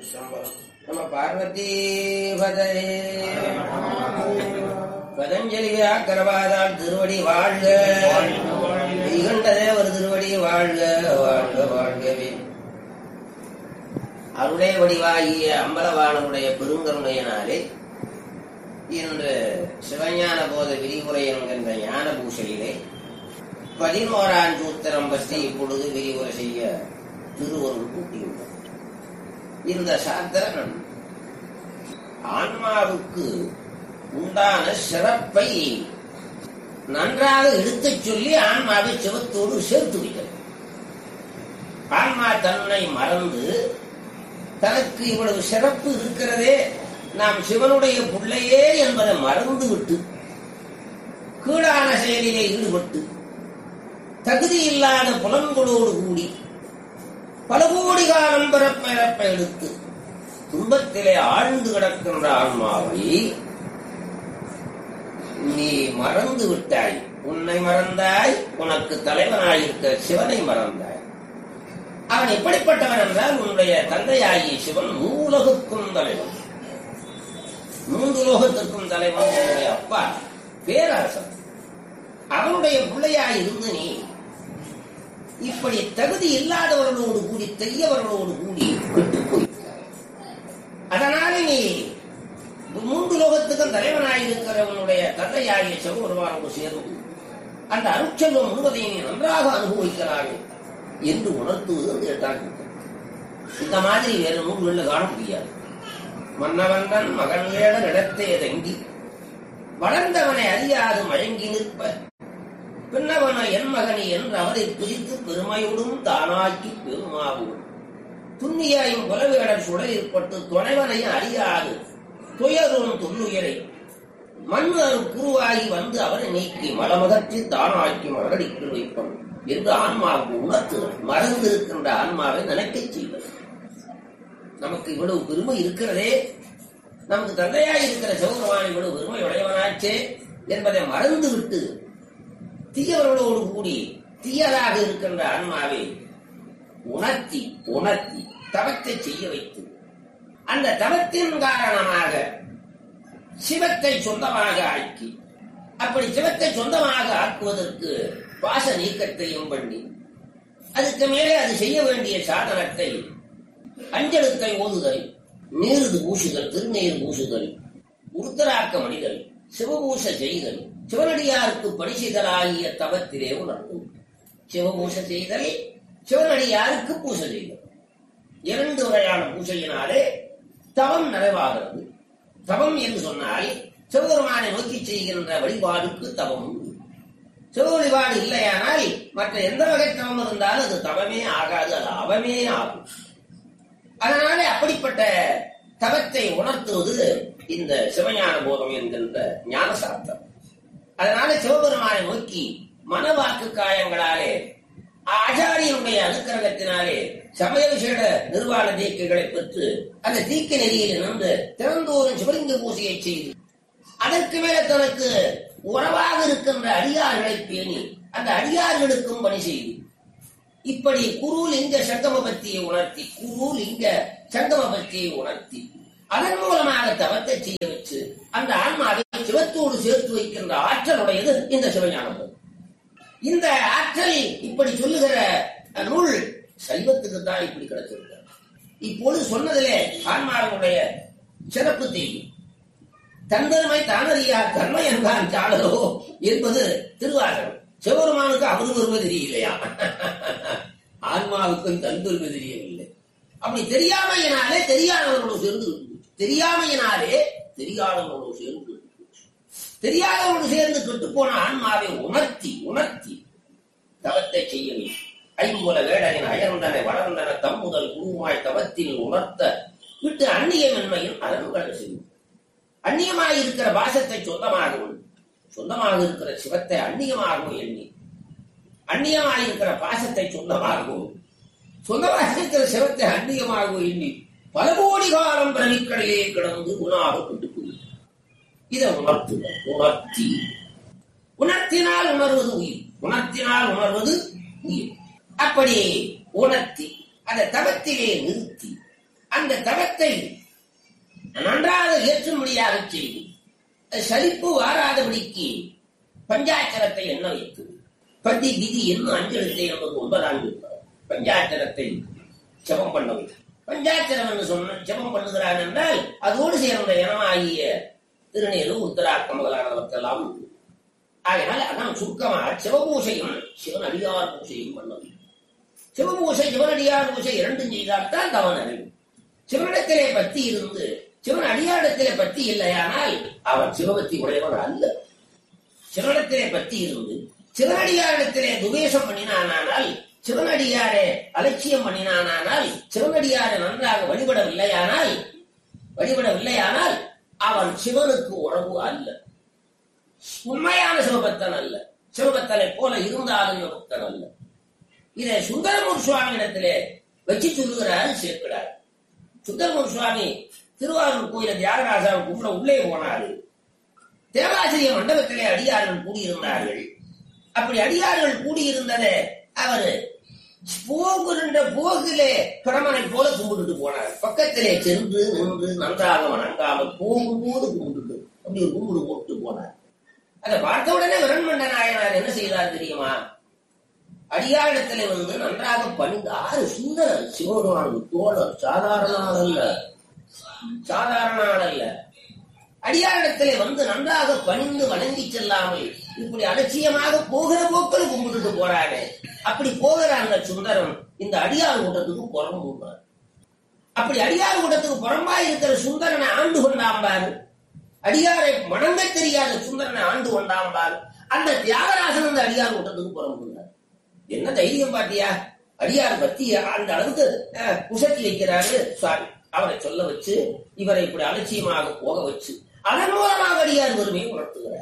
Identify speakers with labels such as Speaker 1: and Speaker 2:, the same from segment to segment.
Speaker 1: நம்ம பார்வதி பதே பதஞ்சலி வியாக்கரவாதால் திருவடி வாழ்க, ஈகண்டதேவர் திருவடி வாழ்க வாழ்க வாழ்கவே. அருளே வடிவாகிய அம்பலவாணனுடைய பெருங்கருணையினாலே இன்று சிவஞான போத விரிவுரை என்கின்ற ஞான பூஷையிலே 11ஆம் சூத்திரம் பற்றி இப்பொழுது விரிவுரை செய்ய திருவருள் கூட்டியுள்ளார். இந்த சாத்திரம் ஆன்மாவுக்கு உண்டான சிறப்பை நன்றாக எடுத்துச் சொல்லி ஆன்மாவை சிவத்தோடு சேர்த்து வைக்கிறது. ஆன்மா தன்னை மறந்து தனக்கு இவ்வளவு சிறப்பு இருக்கிறதே, நாம் சிவனுடைய பிள்ளையே என்பதை மறந்து விட்டு கீழான செயலிலே ஈடுபட்டு தகுதி இல்லாத புலன்களோடு கூடி பல கோடி காலம் பிறப்ப எடுத்து துன்பத்திலே ஆழ்ந்து கிடக்கின்ற ஆன்மாவை நீ மறந்து விட்டாய். உன்னை மறந்தாய், உனக்கு தலைவனாயிருக்க சிவனை மறந்தாய். அவன் எப்படிப்பட்டவன் என்றால், உன்னுடைய தந்தையாகிய சிவன் மூலகுக்கும் தலைவன், 3 லோகத்திற்கும் தலைவன். உன்னுடைய அப்பா பேரரசன், அவனுடைய பிள்ளையாய் இருந்து நீ இப்படி தகுதி இல்லாதவர்களோடு கூடி தெய்யவர்களோடு கூடி விட்டு போய்விட்டாய். அதனால நீ 3 லோகத்துக்கும் தலைவனாயிருக்கிறவனுடைய தந்தையாகிய சிவபெருமானோடு சேர்ந்து அந்த அருட்செல்வம் முழுவதையும் நீ நன்றாக அனுபவிக்கிறாய் என்று உணர்த்துவது அந்த 8ஆம் சூத்திரம். இந்த மாதிரி வேறு நூல்களில் காண முடியாது. மன்னவன்றன் மகன் வேட இடத்தே தங்கி வளர்ந்தவனை அறியாது மயங்கி நிற்ப பின்னவன என் மகனி என்று அவரை பிரித்து பெருமையோடும் தானாக்கி பெருமாவும் துண்ணியாயும் புலவேடர் சுடலிற்பட்டு துணைவனையும் அறியாது துயரும் துண்ணுயரை மன்னர் குருவாகி வந்து அவரை நீக்கி மலமகற்றி தானாக்கி மலரடிக்கு வைப்பன் என்று ஆன்மாவுக்கு உணர்த்துவது. மறந்து இருக்கின்ற ஆன்மாவை நினைக்கச் செய்வது. நமக்கு இவ்வளவு பெருமை இருக்கிறதே, நமக்கு தந்தையாய் இருக்கிற சிவபெருமான் இவ்வளவு பெருமை உடையவனாச்சே என்பதை மறந்து விட்டு தீயவர்களோடு கூடி தீயதாக இருக்கின்ற ஆன்மாவை உணர்த்தி உணர்த்தி தவத்தை செய்ய வைத்து அந்த தவத்தின் காரணமாக சிவத்தை சொந்தமாக ஆக்கி, அப்படி சிவத்தை சொந்தமாக ஆக்குவதற்கு பாச நீக்கத்தையும் பண்ணி, அதுக்கு மேலே அது செய்ய வேண்டிய சாதனத்தை அஞ்செழுத்தை ஓதுதல், நீருது பூசுதல், திருநீர் பூசுதல், உருத்தராக்க மனிதல், சிவபூச செய்தல், சிவனடியாருக்கு பணி செய்தலாகிய தவத்திலே உணர்வு. சிவபூச செய்தல், சிவனடியாருக்கு பூசை செய்தல், 2 வகையான பூசையினாலே தவம் நிறைவாகிறது. தவம் என்று சொன்னால் சிவபெருமானை நோக்கி செய்கின்ற வழிபாடுக்கு தவம். சிவ வழிபாடு இல்லையானால் மற்ற எந்த வகை தவம் இருந்தாலும் அது தவமே ஆகாது, அது அவமே ஆகும். அதனாலே அப்படிப்பட்ட தவத்தை உணர்த்துவது இந்த சிவஞான போதம் என்கின்ற ஞான சாஸ்திரம். அதனால சிவபெருமானை நோக்கி மனவாக்கு காயங்களாலே ஆச்சாரியனுடைய அனுக்கிரகத்தினாலே சமய விசேட நிர்வாண தீக்கைகளை பெற்று அந்த தீக்க நெறியில் நின்று திறந்தோறும் சிவலிங்க பூசையை செய்து அதற்கு மேல தனக்கு உறவாக இருக்கின்ற அடியார்களை பேணி அந்த அடியார்களுக்கும் பணி செய்து இப்படி குருலிங்க சங்கம பக்தியை உணர்த்தி குருலிங்க சங்கம பக்தியை உணர்த்தி அதன் மூலமாக தவத்தை செய்ய வச்சு அந்த ஆன்மாவை சிவத்தோடு சேர்த்து வைக்கின்ற ஆற்றலுடையது இந்த சிவஞானம். இந்த ஆற்றல் இப்படி சொல்லுகிற நூல் சைவத்துக்கு தான் இப்படி கிடைச்சிருக்க. இப்பொழுது சொன்னதிலே ஆன்மாவினுடைய சிறப்பு தெரியும். தன்பெருமை தானறியா தன்மை என்றான் சாளரோ என்பது திருவாசகம். சிவபெருமானுக்கு அவரு பெருமை தெரியலையா, ஆன்மாவுக்கும் தன்பெருமை தெரியவில்லை. அப்படி தெரியாமையினாலே தெரியாதவர்களோடு சேர்ந்து, தெரியாமையினாலே தெரியாதவர்களோடு சேர்ந்து, தெரியாதவரோடு சேர்ந்து கெட்டுப்போன ஆன்மாவை உணர்த்தி உணர்த்தி தவத்தை செய்ய ஐம்புல வேடனின் அயர்ந்தனை வளர்ந்தன தம்முதல் குருவாய் தவத்தில் உணர்த்த விட்டு அந்நியமின்மையும் அதன்களை செய்யும். அந்நியமாயிருக்கிற பாசத்தை சொந்தமாகவும் சொந்தமாக இருக்கிற சிவத்தை அந்நியமாகவும் எண்ணி, அந்நியமாயிருக்கிற பாசத்தை சொந்தமாகவும் சொந்தமாக இருக்கிற சிவத்தை அந்நியமாகவும் எண்ணி பல கோடி காலம் பிரமிக்கடையே கிடந்து உணாக கட்டுக்கொள்ள இதை உணர்த்துதல். உணர்த்தி உணர்த்தினால் உணர்வது உயிர், உணர்த்தினால் உணர்வது உயிர். அப்படி உணர்த்தி அதை தவத்திலே நிறுத்தி அந்த தவத்தை நன்றாக ஏற்றும்படியாக செய்து சலிப்பு வாராதபடிக்கு பஞ்சாட்சரத்தை எண்ண வைத்து பதி விதி என்னும் அஞ்செழுத்தை என்பது 9 பஞ்சாட்சரத்தை ஜபம் பண்ண வைத்து பஞ்சாட்சரம் என்று சொன்ன ஜபம் பண்ணுகிறான் என்றால் அதோடு சேர்ந்த இனமாகிய திருநீரு உத்தராக்கம் முதலானவற்றெல்லாம் உண்டு. ஆகையால் அதான் சுருக்கமா சிவபூசையும் சிவன் அடியார் பூசையும் பண்ணது. சிவபூசை சிவனடியார் பூசை இரண்டும் செய்தால்தான் தவன் அறியும். சிவனிடத்திலே பக்தி இருந்து சிவன் அடியாரிடத்திலே பக்தி இல்லையானால் அவன் சிவபக்தி உடையவன் அல்ல. சிவனிடத்திலே பக்தி இருந்து சிவனடியாரிடத்திலே துவேஷம் பண்ணினானால், சிவனடியாரே அலட்சியம் பண்ணினானால், சிவனடியாரை நன்றாக வழிபடவில்லையானால் அவன் சிவனுக்கு உறவு அல்ல, உண்மையான சிவபக்தன் அல்ல. சிவபக்தனை போல இருந்தாலும் பக்தன் அல்ல. இதை சுந்தரமூர் சுவாமி இடத்திலே வச்சு சொல்லுகிறார் சேர்க்கிறார். சுந்தரமூர் சுவாமி திருவாரூர் கோயில தியாகராஜாவை கும்பிட உள்ளே போனாரு. தேவாசிரிய மண்டபத்திலே அடியார்கள் கூடியிருந்தார்கள். அப்படி அடியார்கள் கூடியிருந்ததை அவரு போகின்ற போகிலே பிரமனை போல கும்பிட்டு போனார். பக்கத்திலே சென்று நின்று நன்றாக வணங்காமல் போகும்போது கும்பிட்டு அப்படி ஒரு கும்பிடு போட்டு போனார். அதை பார்த்த உடனே விரண்மண்ட நாயனார் என்ன செய்தார் தெரியுமா? அடியாரிடத்திலே வந்து நன்றாக பணிந்து 6 சுந்தரர் சிவபெருமானுக்கு தோழர், சாதாரண ஆள் அல்ல. அடியாரிடத்திலே வந்து நன்றாக பணிந்து வணங்கி செல்லாமல் இப்படி அலட்சியமாக போகிற போக்கள் கும்பிட்டுட்டு போறாரு. அப்படி போகிற அந்த சுந்தரம் இந்த அடியார் கூட்டத்துக்கு புறம் போவார். அப்படி அடியார் கூட்டத்துக்கு புறம்பா இருக்கிற சுந்தரனை ஆண்டு கொண்டாம்பாரு. அடியாரை வணங்க தெரியாத சுந்தரனை ஆண்டு கொண்டாம்பாரு. அந்த தியாகராசன் அந்த அடியார் கூட்டத்துக்கு புறம் போனார். என்ன தைரியம் பாத்தியா? அடியார் பத்தி அந்த அளவுக்கு குசத்தி வைக்கிறாரு சுவாமி. அவரை சொல்ல வச்சு இவரை இப்படி அலட்சியமாக போக வச்சு அதன் மூலமாக அடியார் பெருமையை உணர்த்துகிறார்.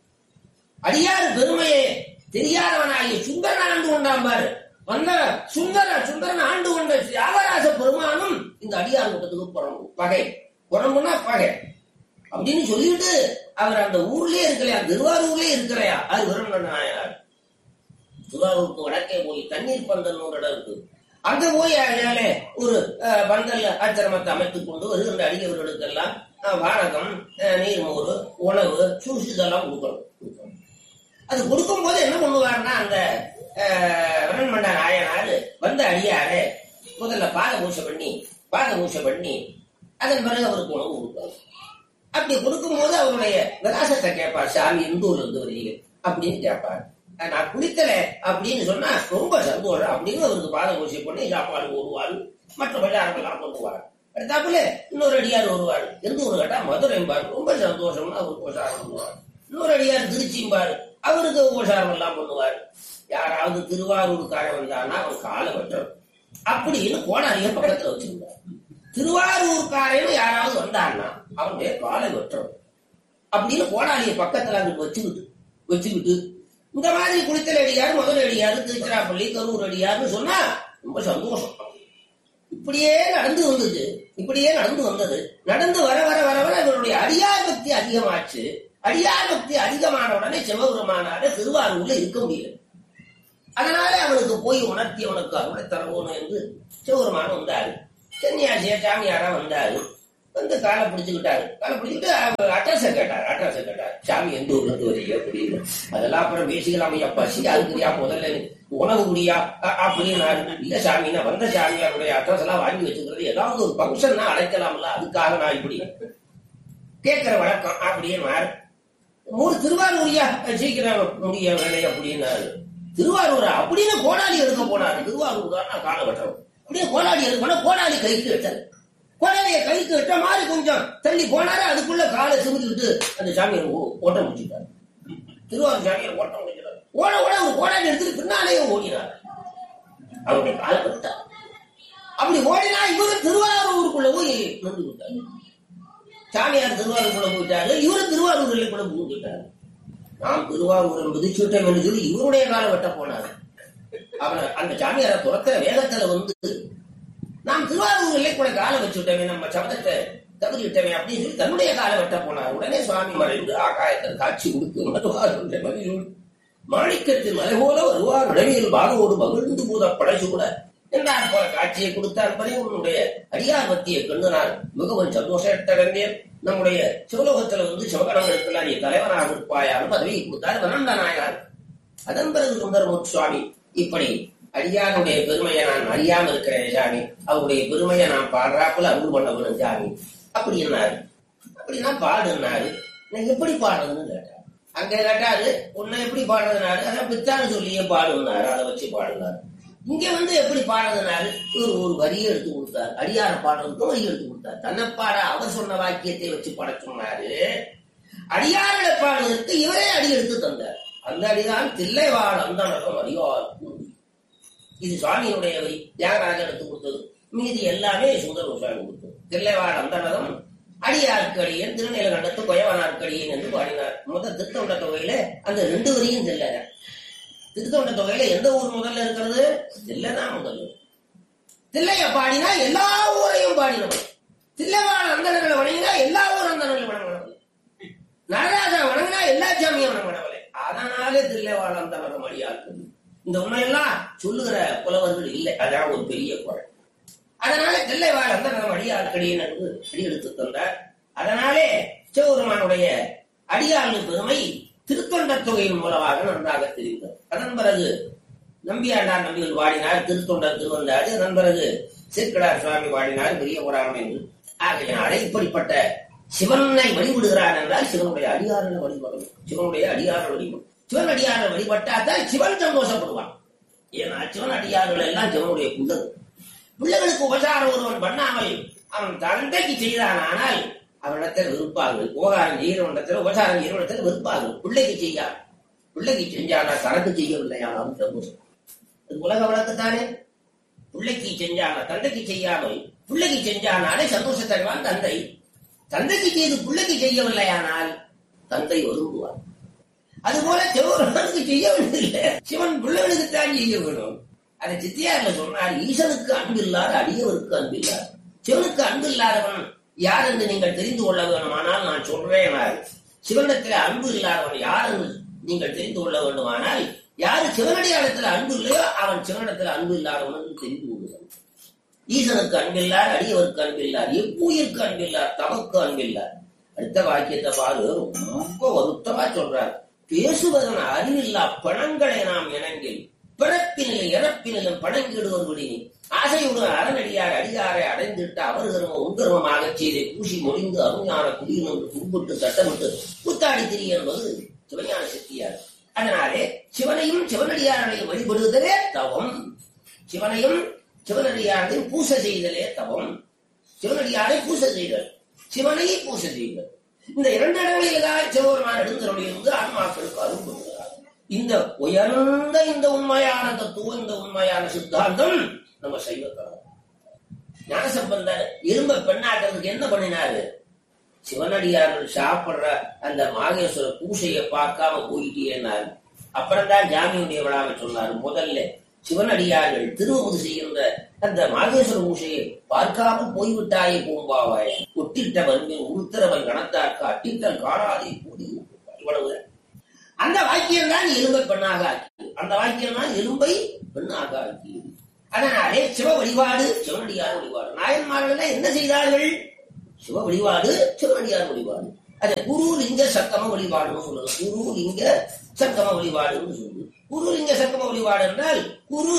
Speaker 1: அடியார் பெருமையை தெரியாதவனாகிய சுந்தரன் ஆண்டு கொண்டாம்பாரு. வந்த சுந்தரன் ஆண்டு கொண்ட தியாகராச பெருமானும் இந்த அடியார் கூட்டத்துக்கு புறம்புனா பகை அப்படின்னு சொல்லிட்டு அவர் அந்த ஊர்லயே இருக்கலையா, திருவாரூர்லயே இருக்கலையா. அது விரண்மண்ட நாயனார் திருவாரூருக்கு வடக்கே போய் தண்ணீர் பந்தல் ஒரு இடம் இருக்கு. அங்க போய் அதனாலே ஒரு பந்தல் ஆச்சிரமத்தை அமைத்துக் கொண்டு வருகின்ற அடியவர்களுக்கெல்லாம் வானகம், நீர்மோறு, உணவு, சூசி இதெல்லாம் கொடுக்கணும். அது கொடுக்கும் போது என்ன பண்ணுவாருன்னா அந்த விரண்மண்ட நாயனார் வந்த அடியாரே முதல்ல பாத பூசை பண்ணி அதன் பிறகு அவருக்கு உணவு கொடுப்பாரு. அப்படி கொடுக்கும் போது அவருடைய விலாசத்தை கேட்பார். சாமி எந்த ஊர்ல இருந்து வரீங்க அப்படின்னு கேட்பார். நான் குளித்தல அப்படின்னு சொன்னா ரொம்ப சந்தோஷம் அப்படின்னு அவருக்கு பாத பூசை பண்ணி சாப்பாடு வருவாரு. மற்ற பஜாரெல்லாம் பண்ணுவார். அடுத்தாப்புல இன்னொரு அடியார் வருவாரு. எந்த ஊர் கேட்டா மதுரைம்பாரு. ரொம்ப சந்தோஷம்னு அவருக்கு உபசாரம் பண்ணுவார். இன்னொரு அடியார் திருச்சிம்பாரு. அவருக்கு உபசாரம் எல்லாம் பண்ணுவார். யாராவது திருவாரூருக்காரன் வந்தான்னா அவன் காலை வெட்டணும் அப்படின்னு கோடாரிய பக்கத்துல வச்சிருந்தார். திருவாரூர்காரன் யாராவது வந்தான்னா அவனுடைய காலை வெட்டணும் அப்படின்னு கோடாலிய பக்கத்துல அங்கிட்டு வச்சுக்கிட்டு இந்த மாதிரி குளித்தல் அடியாரு, மதுரை அடியாரு, திருச்சிராப்பள்ளி, கரூர் அடியாருன்னு சொன்னா ரொம்ப சந்தோஷம். இப்படியே நடந்து வந்தது. நடந்து வர இவருடைய அடியார் பக்தி அதிகமாச்சு. அடியார் பக்தி அதிகமான உடனே சிவபெருமானால திருவாரூர்ல இருக்க முடியல. அதனால அவனுக்கு போய் உணர்த்தியவனுக்கு அருளை தரவோணும் என்று சிவபெருமான் வந்தாரு. சன்னியாசியா சாமியாரா வந்தாரு. வந்து காலை பிடிச்சுக்கிட்டு அட்ரஸை கேட்டார். சாமி எந்த ஊர்ல இருந்து வரீங்க அப்படின்னு. அதெல்லாம் அப்புறம் பேசிக்கலாம். ஐயா பசி அதுக்குரியா முதல்ல உணவு முடியா அப்படின்னாரு. இல்ல சாமி நான் வந்த சாமியாருடைய அட்ரஸ் எல்லாம் வாங்கி வச்சுக்கிறது ஏதாவது ஒரு பங்கன் அழைக்கலாம்ல, அதுக்காக நான் இப்படி கேட்கிற வழக்கம் அப்படின்னு. திருவாரூரியா சீக்கிரம் முடிய வேலை அப்படின்னாரு. திருவாரூரா அப்படின்னு கோடாலி எடுக்க போனாரு. திருவாரூர் தான் காலை வெட்டணும் அப்படியே கோடாலி எடுக்க போனா கோடாலி கைக்கு வெட்டாரு. கோடாலியை கைக்கு வெட்ட மாதிரி கொஞ்சம் தள்ளி போனாரு. அதுக்குள்ள காலை சிமிச்சுக்கிட்டு அந்த சாமியார் ஓட்டம் முடிச்சுட்டாரு. திருவாரூர் சாமியார் ஓட்டம் முடிச்சுட்டாரு. ஓட ஒரு கோடாலி எடுத்துட்டு பின்னாலேயே ஓடினார். அவருடைய காலை வெட்டார். அப்படி ஓடினா இவரு திருவாரூருக்குள்ள போய் நின்று விட்டாரு. சாமியார் திருவாரூருக்குள்ள போயிட்டாரு. இவரு திருவாரூருக்குள்ள பூந்துட்டாரு. நாம் திருவாரூர் என்பது சீட்டம் என்று சொல்லி இவருடைய காலை வெட்ட போனாரு. அவனை அந்த சாமியாரை துரத்துற வேகத்துல வந்து நாம் திருவாரூர் எல்லைக்குள்ள காலை வச்சுட்டோமே, நம்ம சபதத்தை தகுதிவிட்டோமே அப்படின்னு சொல்லி தன்னுடைய காலை வெட்ட போனார். உடனே சுவாமி மறைந்து ஆகாயத்தில் காட்சி கொடுத்து மாணிக்கத்தில் மலை போல வருவார். உடவியல் பாகவோடு மகிழ்ந்து பூத படைச்சு கூட என்றார் போல காட்சியை கொடுத்தார். உன்னுடைய அடியார் பக்தியை கண்டு நான் மிகவும் சந்தோஷத்தடைந்தேன். நம்முடைய சிவலோகத்துல சிவகணங்களுக்கெல்லாம் நீ தலைவனாக இருப்பாயாலும் பதவியை கொடுத்தார் வனந்த நாயனார். அதன் பிறகு சுந்தரமூர்த்தி சுவாமி இப்படி அடியாருடைய பெருமையை நான் அறியாம இருக்கிறேன் சாமி, அவருடைய பெருமையை நான் பாடுறாப்புல அன்பு பண்ண வேணும் சாமி அப்படி என்னாரு. அப்படின்னா பாடுனாரு. நான் எப்படி பாடுறதுன்னு கேட்டாரு. அங்க கேட்டாரு உன்னை எப்படி பாடுறதுனாரு. அதான் பித்தான்னு சொல்லியே பாடுனாரு, அதை வச்சு பாடுனாரு. இங்க எப்படி பாடுறதுனாரு ஒரு வரியை எடுத்து கொடுத்தாரு. அடியார பாடுறதுக்கும் வரி எடுத்து கொடுத்தாரு. தன்னைப்பாட அவர் சொன்ன வாக்கியத்தை வச்சு பாட சொன்னாரு. அடியார்களை பாடுவதற்கு இவரே அடி எடுத்து தந்தார். அந்த அடிதான் தில்லைவாழ் அந்த நகம் அறிவார். இது சுவாமியினுடைய வரி. தியாகராஜன் எடுத்து கொடுத்தது. மீதி எல்லாமே சுந்தர சுவாமி கொடுத்தது. தில்லைவாழ் அந்த நகம் அடியாருக்கு அடியன் திருநீலகண்டத்து கொயவனாருக்கு அடியன் என்று பாடினார். முதல் திருத்தொண்ட தொகையில அந்த 2 வரியும் தில்லை. திருத்தொண்ட தொகையில எந்த ஊர் முதல்ல இருக்கிறது? தில்லைதான் முதல்ல. தில்லைய பாடினா எல்லா ஊரையும் பாடினவன். தில்லைவாழ் அந்தனர்களை வணங்கினா எல்லா ஊர் அந்தனர்களை வணங்கினவன். நடராஜனை வணங்கினா எல்லா சாமியும் வணங்கினவளே. அதனாலே தில்லைவாழ் அந்தனரும் அடியாருக்கு. இந்த உண்மையெல்லாம் சொல்லுகிற புலவர்கள் இல்லை. அதான் ஒரு பெரிய குறை. அதனால தில்லைவாழ் அந்தனரும் அடியார்க்கடியின் என்று அடி எடுத்து தந்தார். அதனாலே சிவபெருமானுடைய அடியாரின் பெருமை திருத்தொண்ட தொகையின் மூலமாக நன்றாக தெரிந்தது. அதன் பிறகு நம்பியாண்டார் நம்பிகள் பாடினார் திருத்தொண்டர் திருவந்தாடு. அதன் பிறகு சீர்கடார் சுவாமி பாடினார் பெரிய புராணம் என்று. ஆகையினாலே இப்படிப்பட்ட சிவனை வழிபடுகிறான் என்றால் சிவனுடைய அடியாரனை வழிபடணும். சிவனுடைய அடியாரை வழிபடும். சிவன் அடியாரை வழிபட்டாதான் சிவன் சந்தோஷப்படுவான். ஏன்னா சிவன் அடியார்கள் எல்லாம் சிவனுடைய பிள்ளைகளுக்கு உபசாரம் ஒருவன் பண்ணாமல் அவன் தந்தைக்கு செய்தான். ஆனால் அவனிடத்தில் வெறுப்பார்கள். உபகாரம் செய்கிறவனிடத்தில் உபசாரம் செய்கிறவனிடத்தில் வெறுப்பார்கள். பிள்ளைக்கு செஞ்சானா தனக்கு செய்யவில்லையானாலும் சந்தோஷம். அது உலக வழக்குத்தானே. பிள்ளைக்கு செஞ்சானா தந்தைக்கு செய்யாமல் பிள்ளைக்கு செஞ்சானாலே சந்தோஷத்தருவான் தந்தை. தந்தைக்கு செய்து பிள்ளைக்கு செய்யவில்லையானால் தந்தை ஒதுங்குவார். அதுபோல சிவபெருமானுக்கு செய்ய வேண்டியதில்லை, சிவன் பிள்ளைகளுக்கு தான் செய்ய வேணும். அதை சித்தியார்ல சொன்னார். ஈசனுக்கு அன்பில்லாத அடியவருக்கு அன்பில்லார். சிவனுக்கு அன்பில்லாதவன் யார் என்று நீங்கள் தெரிந்து கொள்ள வேண்டுமானால் நான் சொல்றேன். சிவனிடத்தில் அன்பு இல்லாதவன் யார் என்று நீங்கள் தெரிந்து கொள்ள வேண்டுமானால் யாரு சிவனடியாரத்தில் அன்பு இல்லையோ அவன் சிவனிடத்தில் அன்பு இல்லாதவன் என்று தெரிந்து கொள்கிறான். ஈசனுக்கு அன்பில்லார், அடியவருக்கு அன்பில்லார், எப்பூயிருக்கு அன்பில்லார், தமக்கு அன்பில்லார். அடுத்த வாக்கியத்தை பாரு, ரொம்ப வருத்தமா சொல்றார். பேசுவதன் அறிவில்லா பணங்களை நாம் இணங்கில் பிறப்பினிலும் இறப்பினிலும் பணங்கிடுவர்களின் ஆசையுடன் அறநடியார் அடியாரை அடைந்துவிட்டு அவர் கர்மம் உங்கர்மமாக செய்தை பூசி மொழிந்து அருஞான குடியில் என்று கும்பிட்டு சட்டமிட்டு கூத்தாடி திரிய என்பது சிவஞான சக்தியார். அதனாலே சிவனையும் சிவனடியாரையும் வழிபடுவதே தவம். சிவனையும் சிவனடியாரையும் பூசை செய்தலே தவம். சிவனடியாரை பூசை செய்தல், சிவனை பூசை செய்தல். இந்த 2 இடங்களில்தான் சிவபெருமான் எழுந்தருளியிருந்து ஆன்மாக்களுக்கு அருள் கொள்கிறார். இந்த உயர்ந்த இந்த உண்மையான தத்துவம், இந்த உண்மையான சித்தாந்தம் நம்ம சைவத்தனம். ஞானசம்பந்தர் இரும்ப பெண்ணாக்கிறதுக்கு என்ன பண்ணினாரு? சிவனடியார்கள் சாப்பிடுற அந்த மாகேஸ்வர பூசையை பார்க்காம போயிட்டேன்னாரு. அப்புறம் தான் ஜாமியுடைய விழாவை சொன்னாரு. முதல்ல சிவனடியார்கள் திருவமுது செய்கின்ற அந்த மாகேஸ்வர பூசையை பார்க்காமல் போய்விட்டாயே பூம்பாவாய ஒட்டிட்டவன் உருத்திரவன் கணத்தார்க்கு அட்டித்தல் காணாதே கூடி. இவ்வளவு அந்த வாக்கியம் தான் எலும்பை பெண்ணாக ஆக்கியது. அந்த வாக்கியம் தான் எலும்பை பெண்ணாக ஆக்கியது. அதனாலே சிவ வழிபாடு, சிவனடியார் வழிபாடு. நாயன்மார்கள் என்ன செய்தார்கள்? சிவ வழிபாடு, சிவனடியார் வழிபாடு. அது குரு லிங்க சக்கம வழிபாடுன்னு சொல்லுது. குரு லிங்க சங்கம வழிபாடுன்னு சொல்லுது. குரு லிங்க சங்கம வழிபாடு என்றால் குரு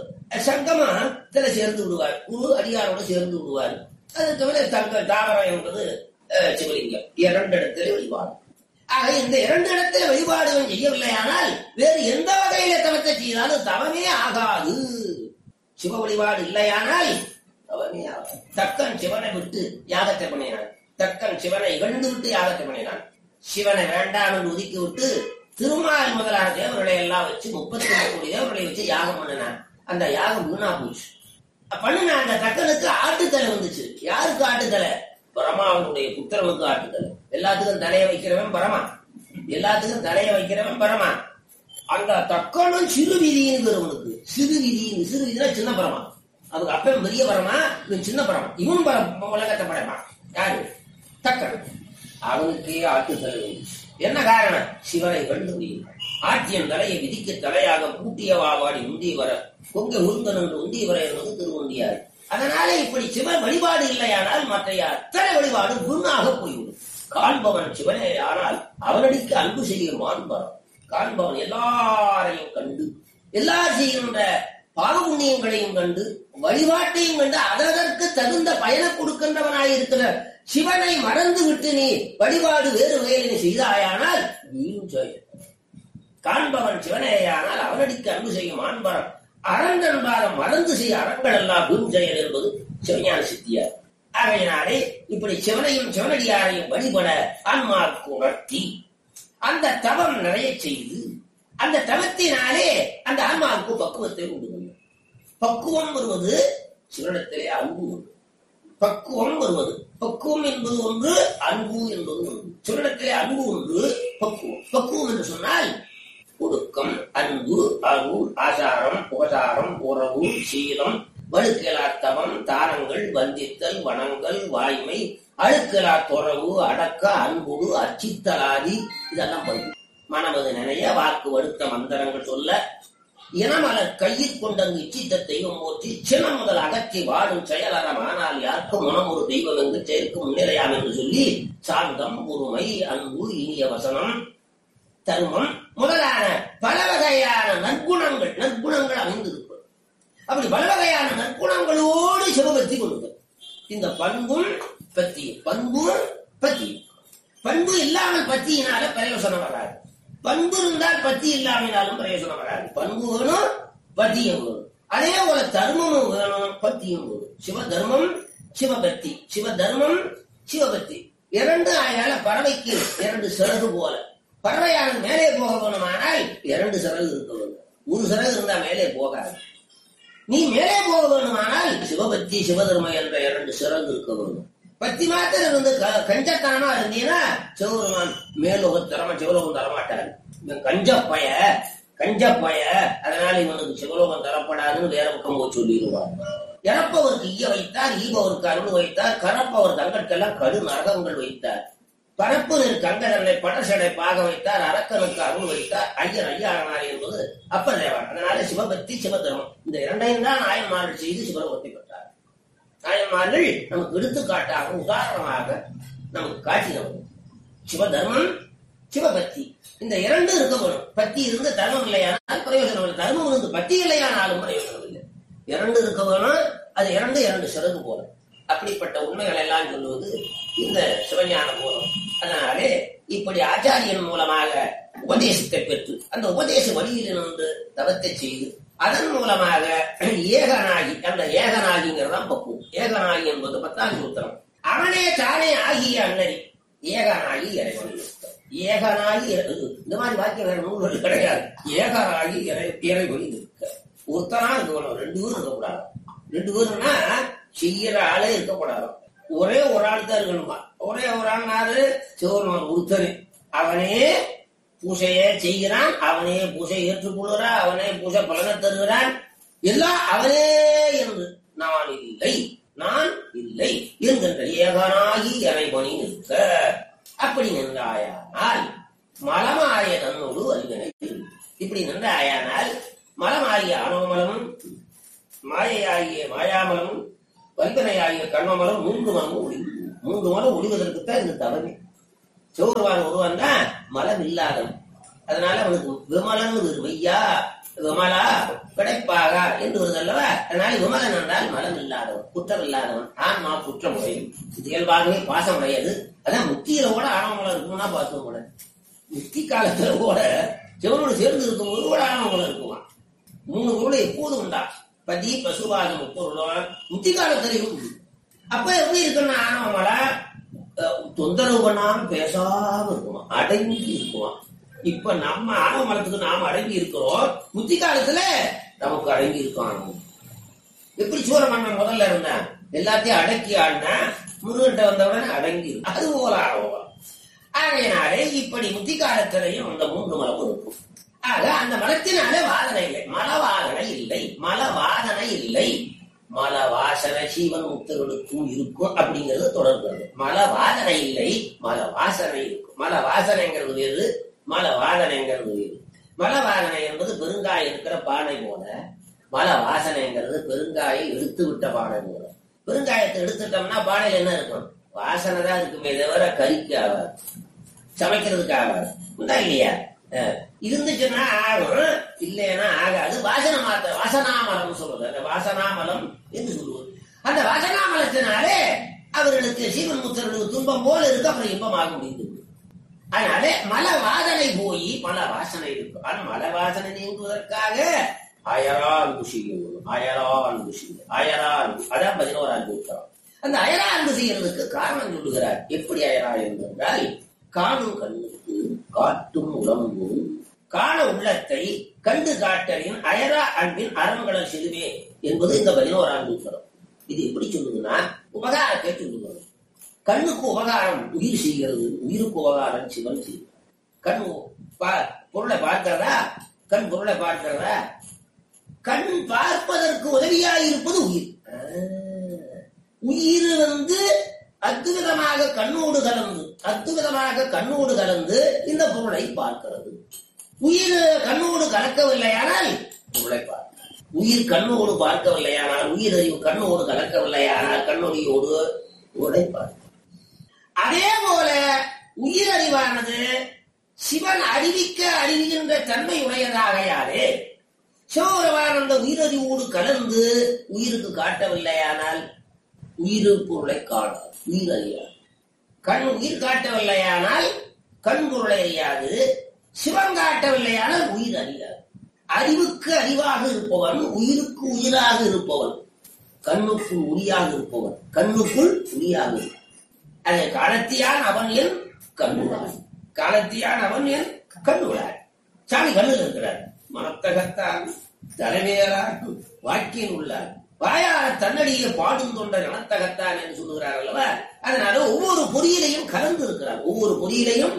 Speaker 1: சங்கமத்துல சேர்ந்து விடுவார், குரு அடியாரோடு சேர்ந்து விடுவார். அது தவிர தங்க தாவரம் என்பது சிவலிங்கம். 2 இடத்துல வழிபாடு. ஆக இந்த 2 இடத்துல வழிபாடுகள் செய்யவில்லையானால் வேறு எந்த வகையில தவத்தை செய்தாலும் தவமே ஆகாது. சிவ வழிபாடு இல்லையானால் தவமே ஆகாது. தக்கன் சிவனை விட்டு யாகத்தை பண்ணினான். தக்கன் சிவனை இகழ்ந்து விட்டு யாகத்தை பண்ணினான். சிவனை வேண்டாம் என்று ஒதுக்கி விட்டு திருமால் முதலான தேவர்களை எல்லாம் வச்சு 33 கோடி தேவர்களை வச்சு யாகம் பண்ணினான். அந்த யாகம் வீணா போச்சு. பண்ணின அந்த தக்கனுக்கு ஆட்டுத்தலை வந்துச்சு. யாருக்கு ஆட்டுத்தலை? பரமாவனுடைய புத்திரனுக்கு ஆட்டுத்தலை. எல்லாத்துக்கும் தலைய வைக்கிறவன் பரமா, எல்லாத்துக்கும் தலைய வைக்கிறவன் பரமா. அந்த தக்கனும் சிறு விதின்னு பெருவனுக்கு. சிறு விதினா சின்ன பரமா. அதுக்கு அப்பன் பெரிய பரமா, இவன் சின்ன பரமா. இவன் உலகத்தை படைப்பான். யாரு? தக்கன். அவனுக்கே ஆட்டுத்தலை வந்துச்சு. என்ன காரணம்? சிவனை கண்டு முடியும். ஆட்சியன் தலையை விதிக்க தலையாக பூட்டிய வாவாடி முந்தி வர கொங்கை உருந்தன் என்று உந்தியவரை என்பது திருவுந்தியார். அதனால இப்படி சிவ வழிபாடு இல்லையானால் மற்ற அத்தனை வழிபாடு குருநாக போய்விடும். காண்பவன் சிவனே ஆனால் அவனடிக்கு அன்பு செய்யும் மாண்பவன். காண்பவன் எல்லாரையும் கண்டு எல்லார் செய்கின்ற பாவ புண்ணியங்களையும் கண்டு வழிபாட்டையும் கண்டு அதற்கு தகுந்த பயனை கொடுக்கின்றவனாயிருக்கிற சிவனை மறந்து விட்டு நீ வழிபாடு வேறு வகையில் செய்தாயானால் வீண் செயல். காண்பவன் சிவனேயானால் அவனடிக்கு அன்பு செய்யும் ஆண்பரம் அறங்கன்பாக மறந்து செய்ய அறங்கள் எல்லாம் வீண் செயல் என்பது சிவஞான சித்தியார். ஆகையினாலே இப்படி சிவனையும் சிவனடியாரையும் வழிபட ஆன்மாவுக்கு உணர்த்தி அந்த தவம் நிறைய செய்து அந்த தவத்தினாலே அந்த ஆன்மாவுக்கு பக்குவத்தை உண்டு பண்ணும். பக்குவம் வருவது சிவனிடத்திலே அன்பு. பக்குவம் வருவது பக்குவம் என்பது ஒன்று, அன்பு என்பது ஒன்று. சிவனிடத்திலே அன்பு ஒன்று, பக்குவம். பக்குவம் என்று சொன்னால் ஒடுக்கம், அன்பு, அருள், ஆசாரம், உபசாரம், உறவு, சீலம், வழுக்கலாத்தவம், தானங்கள், வந்தித்தல், வனங்கள், வாய்மை, அழுக்கலா துறவு, அடக்க, அன்புடு, அச்சித்தலாதி, இதெல்லாம் பண்பு. மனமது நினைய வாக்கு வடுத்த மந்திரங்கள் சொல்ல இனமலர் கையில் கொண்டங்கு இச்சித்தத்தையும் போற்றி சினம் முதல் அகற்றி வாழும் செயலறம். ஆனால் யாருக்கும் மனம் ஒரு தெய்வம் என்று செயற்கு முன்னிலையாம் என்று சொல்லி சாந்தம், பொறுமை, அன்பு, இனிய வசனம், தர்மம் முதலான பல வகையான நற்குணங்கள் அமைந்திருக்கும். அப்படி பல வகையான நற்குணங்களோடு சிவபக்தி கொடுக்கும். இந்த பண்பும் பத்தி பண்பு இல்லாமல் பத்தியினால பிரயோசனம் வராது. பண்பு இருந்தால் பத்தி இல்லாமலும் பிரயோசனம் வராது. பண்பு வேணும், பத்தியும் வேணும். அதே போல தர்மமும் வேணும், பத்தியும் வேணும். சிவ தர்மம், சிவபக்தி, சிவ தர்மம், சிவபக்தி இரண்டு. ஆயால பறவைக்கு இரண்டு சிறகு போல. பறவையானது மேலே போக வேணுமானால் இரண்டு சிறகு இருக்க வேண்டும். ஒரு சிறகு இருந்தா மேலே போகாது. நீ மேலே போக வேண்டுமானால் சிவபக்தி, சிவதர்மம் என்ற இரண்டு சிறகு இருக்க வேண்டும். பத்தி மாத்திரம் இருந்து கஞ்சத்தனமா இருந்தீங்கன்னா சிவபெருமான் மேலோகம் சிவலோகம் தரமாட்டாரு. கஞ்சப்பய அதனால இவனுக்கு சிவலோகம் தரப்படாதுன்னு வேற பக்கம் போய் சொல்லிடுவார். இறப்பவருக்கு ஈய வைத்தார், ஈபவருக்கு அருள் வைத்தார், கரப்பவர் தங்கற்கெல்லாம் கடு நரகங்கள் வைத்தார். பரப்பு கங்கதனை படசடை பாக வைத்தார், அரக்கனுக்கு அருள் வைத்தார், ஐயர் ஐயானார் என்பது அப்பர் தேவார். அதனால சிவபக்தி, சிவதர்மம் இந்த இரண்டையும் தான் நாயன்மார்கள் செய்து சிவலோகத்தை பெற்றார். நாயன்மார்கள் நமக்கு எடுத்துக்காட்டாக உதாரணமாக நமக்கு காட்டினவர். சிவதர்மம், சிவபக்தி இந்த இரண்டு இருக்க வேணும். பத்தி இருந்து தர்மம் இல்லையானால் பிரயோஜனம் இல்லை. தர்மம் இருந்து பத்தி இல்லையானாலும் பிரயோஜனம் இல்லை. இரண்டு இருக்க வேணும். அது இரண்டு சிறகு போல. அப்படிப்பட்ட உண்மைகள் எல்லாம் சொல்லுவது இந்த சிவஞான மூலம். அதனாலே இப்படி ஆச்சாரியன் மூலமாக உபதேசத்தை பெற்று அந்த உபதேச வழியில் நின்று தவத்தை செய்து அதன் மூலமாக ஏகனாகி, அந்த ஏகனாகிங்கிறதான் பக்குவம். ஏகனாகி என்பது 10ஆம் சூத்திரம். அவனே தானே ஆகிய அண்ணனி ஏகனாகி இறைவன். ஏகனாகி இந்த மாதிரி வாக்கியம் வேற நூல்கள் கிடையாது. ஏகனாகி இறைவன் இருக்க ஒருத்தனா இருக்கணும். 2 பேரும் இருக்கக்கூடாது. 2 பேருன்னா செய்யற ஆளே இருக்கக்கூடாது. ஒரே ஒரு ஆள் தான் இருக்கணுமா. ஒரே ஒரு ஆள்னாரு சிவபெருமான் ஒருத்தர். அவனே பூசையை செய்கிறான், அவனே பூசை ஏற்றுக்கொள்கிறான், அவனே பூசை பலனை தருகிறான். எல்லாம் அவனே என்று நான் இல்லை என்கின்ற ஏகனாகி இறைவனி நிற்க. அப்படி நின்றாயானால் மலமாய தன்னோடு அறிவினை. இப்படி நின்றாயானால் மலமாகிய ஆணவமலமும் மாயையாகிய மாயாமலமும் வல்கனையாகிய கண்மமலம் 3 மலமும் ஒளிவு. 3 மலம் ஒளிவதற்குத்தான் இந்த தவமே. சிவபெருமான் ஒருவன் தான் மலம் இல்லாதவன். அதனால அவனுக்கு விமலன் வையா, விமலா, கிடைப்பாக என்று வருதல்லவா. அதனால விமலன் என்றால் மலம் இல்லாதவன், குற்றம் இல்லாதவன். ஆன்மா குற்றம் உடையது, இயல்பாகவே பாசம் உடையது. அதான் முத்தியில கூட ஆணவமலம் இருக்கும்னா பாசம் கூட. முத்தி காலத்துல கூட சிவனோடு சேர்ந்து இருக்கும்போது கூட ஆணவமலம் இருக்குமா. 3 பொருளை எப்போதும் உண்டா. பதி, பசுபாதம், முப்பொருளும் முத்தி காலத்துல இருக்கு. அப்ப எப்படி இருக்குன்னா ஆணவமலம் தொந்தரவு பண்ணாம பேசாம இருக்குமா, அடங்கி இருக்குமா. இப்ப நம்ம ஆணவ மலத்துக்கு நாம அடங்கி இருக்கிறோம். முத்தி காலத்துல நமக்கு அடங்கி இருக்கோம். எப்படி சூரமன்னன் முதல்ல இருந்தான், எல்லாத்தையும் அடக்கி ஆடினா, முருகன்ட்ட வந்தவுடனே அடங்கி இருக்கும். அது போல ஆணவம். ஆகையினாலே இப்படி முத்தி காலத்திலையும் அந்த 3 மலமும் இருக்கும். ஆக அந்த மலத்தினால வாதனை இல்லை, மலவாதனை இல்லை. மலவாசனை சீவன் முக்தர்களுக்கும் இருக்கும் அப்படிங்கிறது தொடர்பு. மலவாதனை இல்லை, மலவாசனை இருக்கும். மலவாசனைங்கிறது வேறு, மலவாதனைங்கிறது வேறு. மலவாதனை என்பது பெருங்காய் இருக்கிற பானை போல, மல வாசனைங்கிறது பெருங்காயம் எடுத்து விட்ட பானை போல. பெருங்காயத்தை எடுத்துட்டோம்னா பானையில என்ன இருக்கும்? வாசனை தான் இருக்குமே தவிர கறிக்கு ஆகாது, சமைக்கிறதுக்கு ஆகாது. உண்டா இல்லையா? இருந்துச்சுன்னா ஆகும், இல்லைன்னா ஆகாது. வாசனை மாத்திர வாசனாமலம் சொல்றது, அந்த வாசனாமலம் என்று சொல்லுவது. அந்த வாசனாமலத்தினாலே அவர்களுக்கு சீவன் முத்தர்களுக்கு துன்பம் போல இருக்கு, அப்புறம் இன்பமாக முடிந்து. அதனால மல வாசனை போய் மல வாசனை இருக்கும். ஆனா மல வாசனை நீங்குவதற்காக அயரான் செய்யணும். அயரான் செய்ய அயரான், அதான் 11ஆம் சூத்திரம். அந்த அயரான் செய்யறதுக்கு காரணம் சொல்லுகிறார். எப்படி அயரா என்றால், காணும் கண்ணுக்கு காட்டும் உடம்பு காண உள்ளத்தை கண்டு காட்டலின் அயரா அன்பின் அறங்களை செலுவே என்பது இந்த 11ஆம் சூத்திரம். இது எப்படி சொல்லுதுன்னா, உபகாரத்தை சொல்லுகிறது. கண்ணுக்கு உபகாரம் உயிர் செய்கிறது, உயிருக்கு உபகாரம் சிவன் செய்யும். கண் பொருளை பார்க்கிறதா? கண் பொருளை பார்க்கிறதா? கண் பார்ப்பதற்கு உதவியாயிருப்பது உயிர். உயிர் அத்துவிதமாக கண்ணோடு கலந்து இந்த பொருளை பார்க்கிறது. உயிர் கண்ணோடு கலக்கவில்லையானால் பொருளை பார்க்க, உயிர் கண்ணோடு பார்க்கவில்லையானால், உயிர் அறிவு கண்ணோடு கலக்கவில்லையானால் கண்ணொடியோடு பொருளை பார்க்க. அதே போல உயிரறிவானது சிவன் அறிவிக்கின்ற தன்மை உடையதாகையாலே சிவபெருமானந்த உயிரறிவோடு கலந்து உயிருக்கு காட்டவில்லையானால் உயிர் பொருளை காணாது, உயிர் அறியாது. கண் உயிர் காட்டவில்லையானால் கண் பொருளை அறியாது, சிவன் காட்டவில்லையானால் உயிர் அறியாது. அறிவுக்கு அறிவாக இருப்பவன், உயிருக்கு உயிராக இருப்பவன், கண்ணுக்குள் உரியாக இருப்பவன், கண்ணுக்குள் உரியாக இருப்பவன். அது காலத்தியான் அவன் என் கண்ணுளான், காலத்தியான் அவன் என் கண்ணுளான். சாமி கண்ணில் இருக்கிறார். மனத்தகத்தான் தலைமையரான் வாக்கியம் உள்ளார், வாயார தன்னடியை பாடும் தொண்டர் மனத்தகத்தான் என்று சொல்லுகிறார் அல்லவா? அதனால ஒவ்வொரு பொறியிலையும் கலந்து இருக்கிறார். ஒவ்வொரு பொறியிலையும்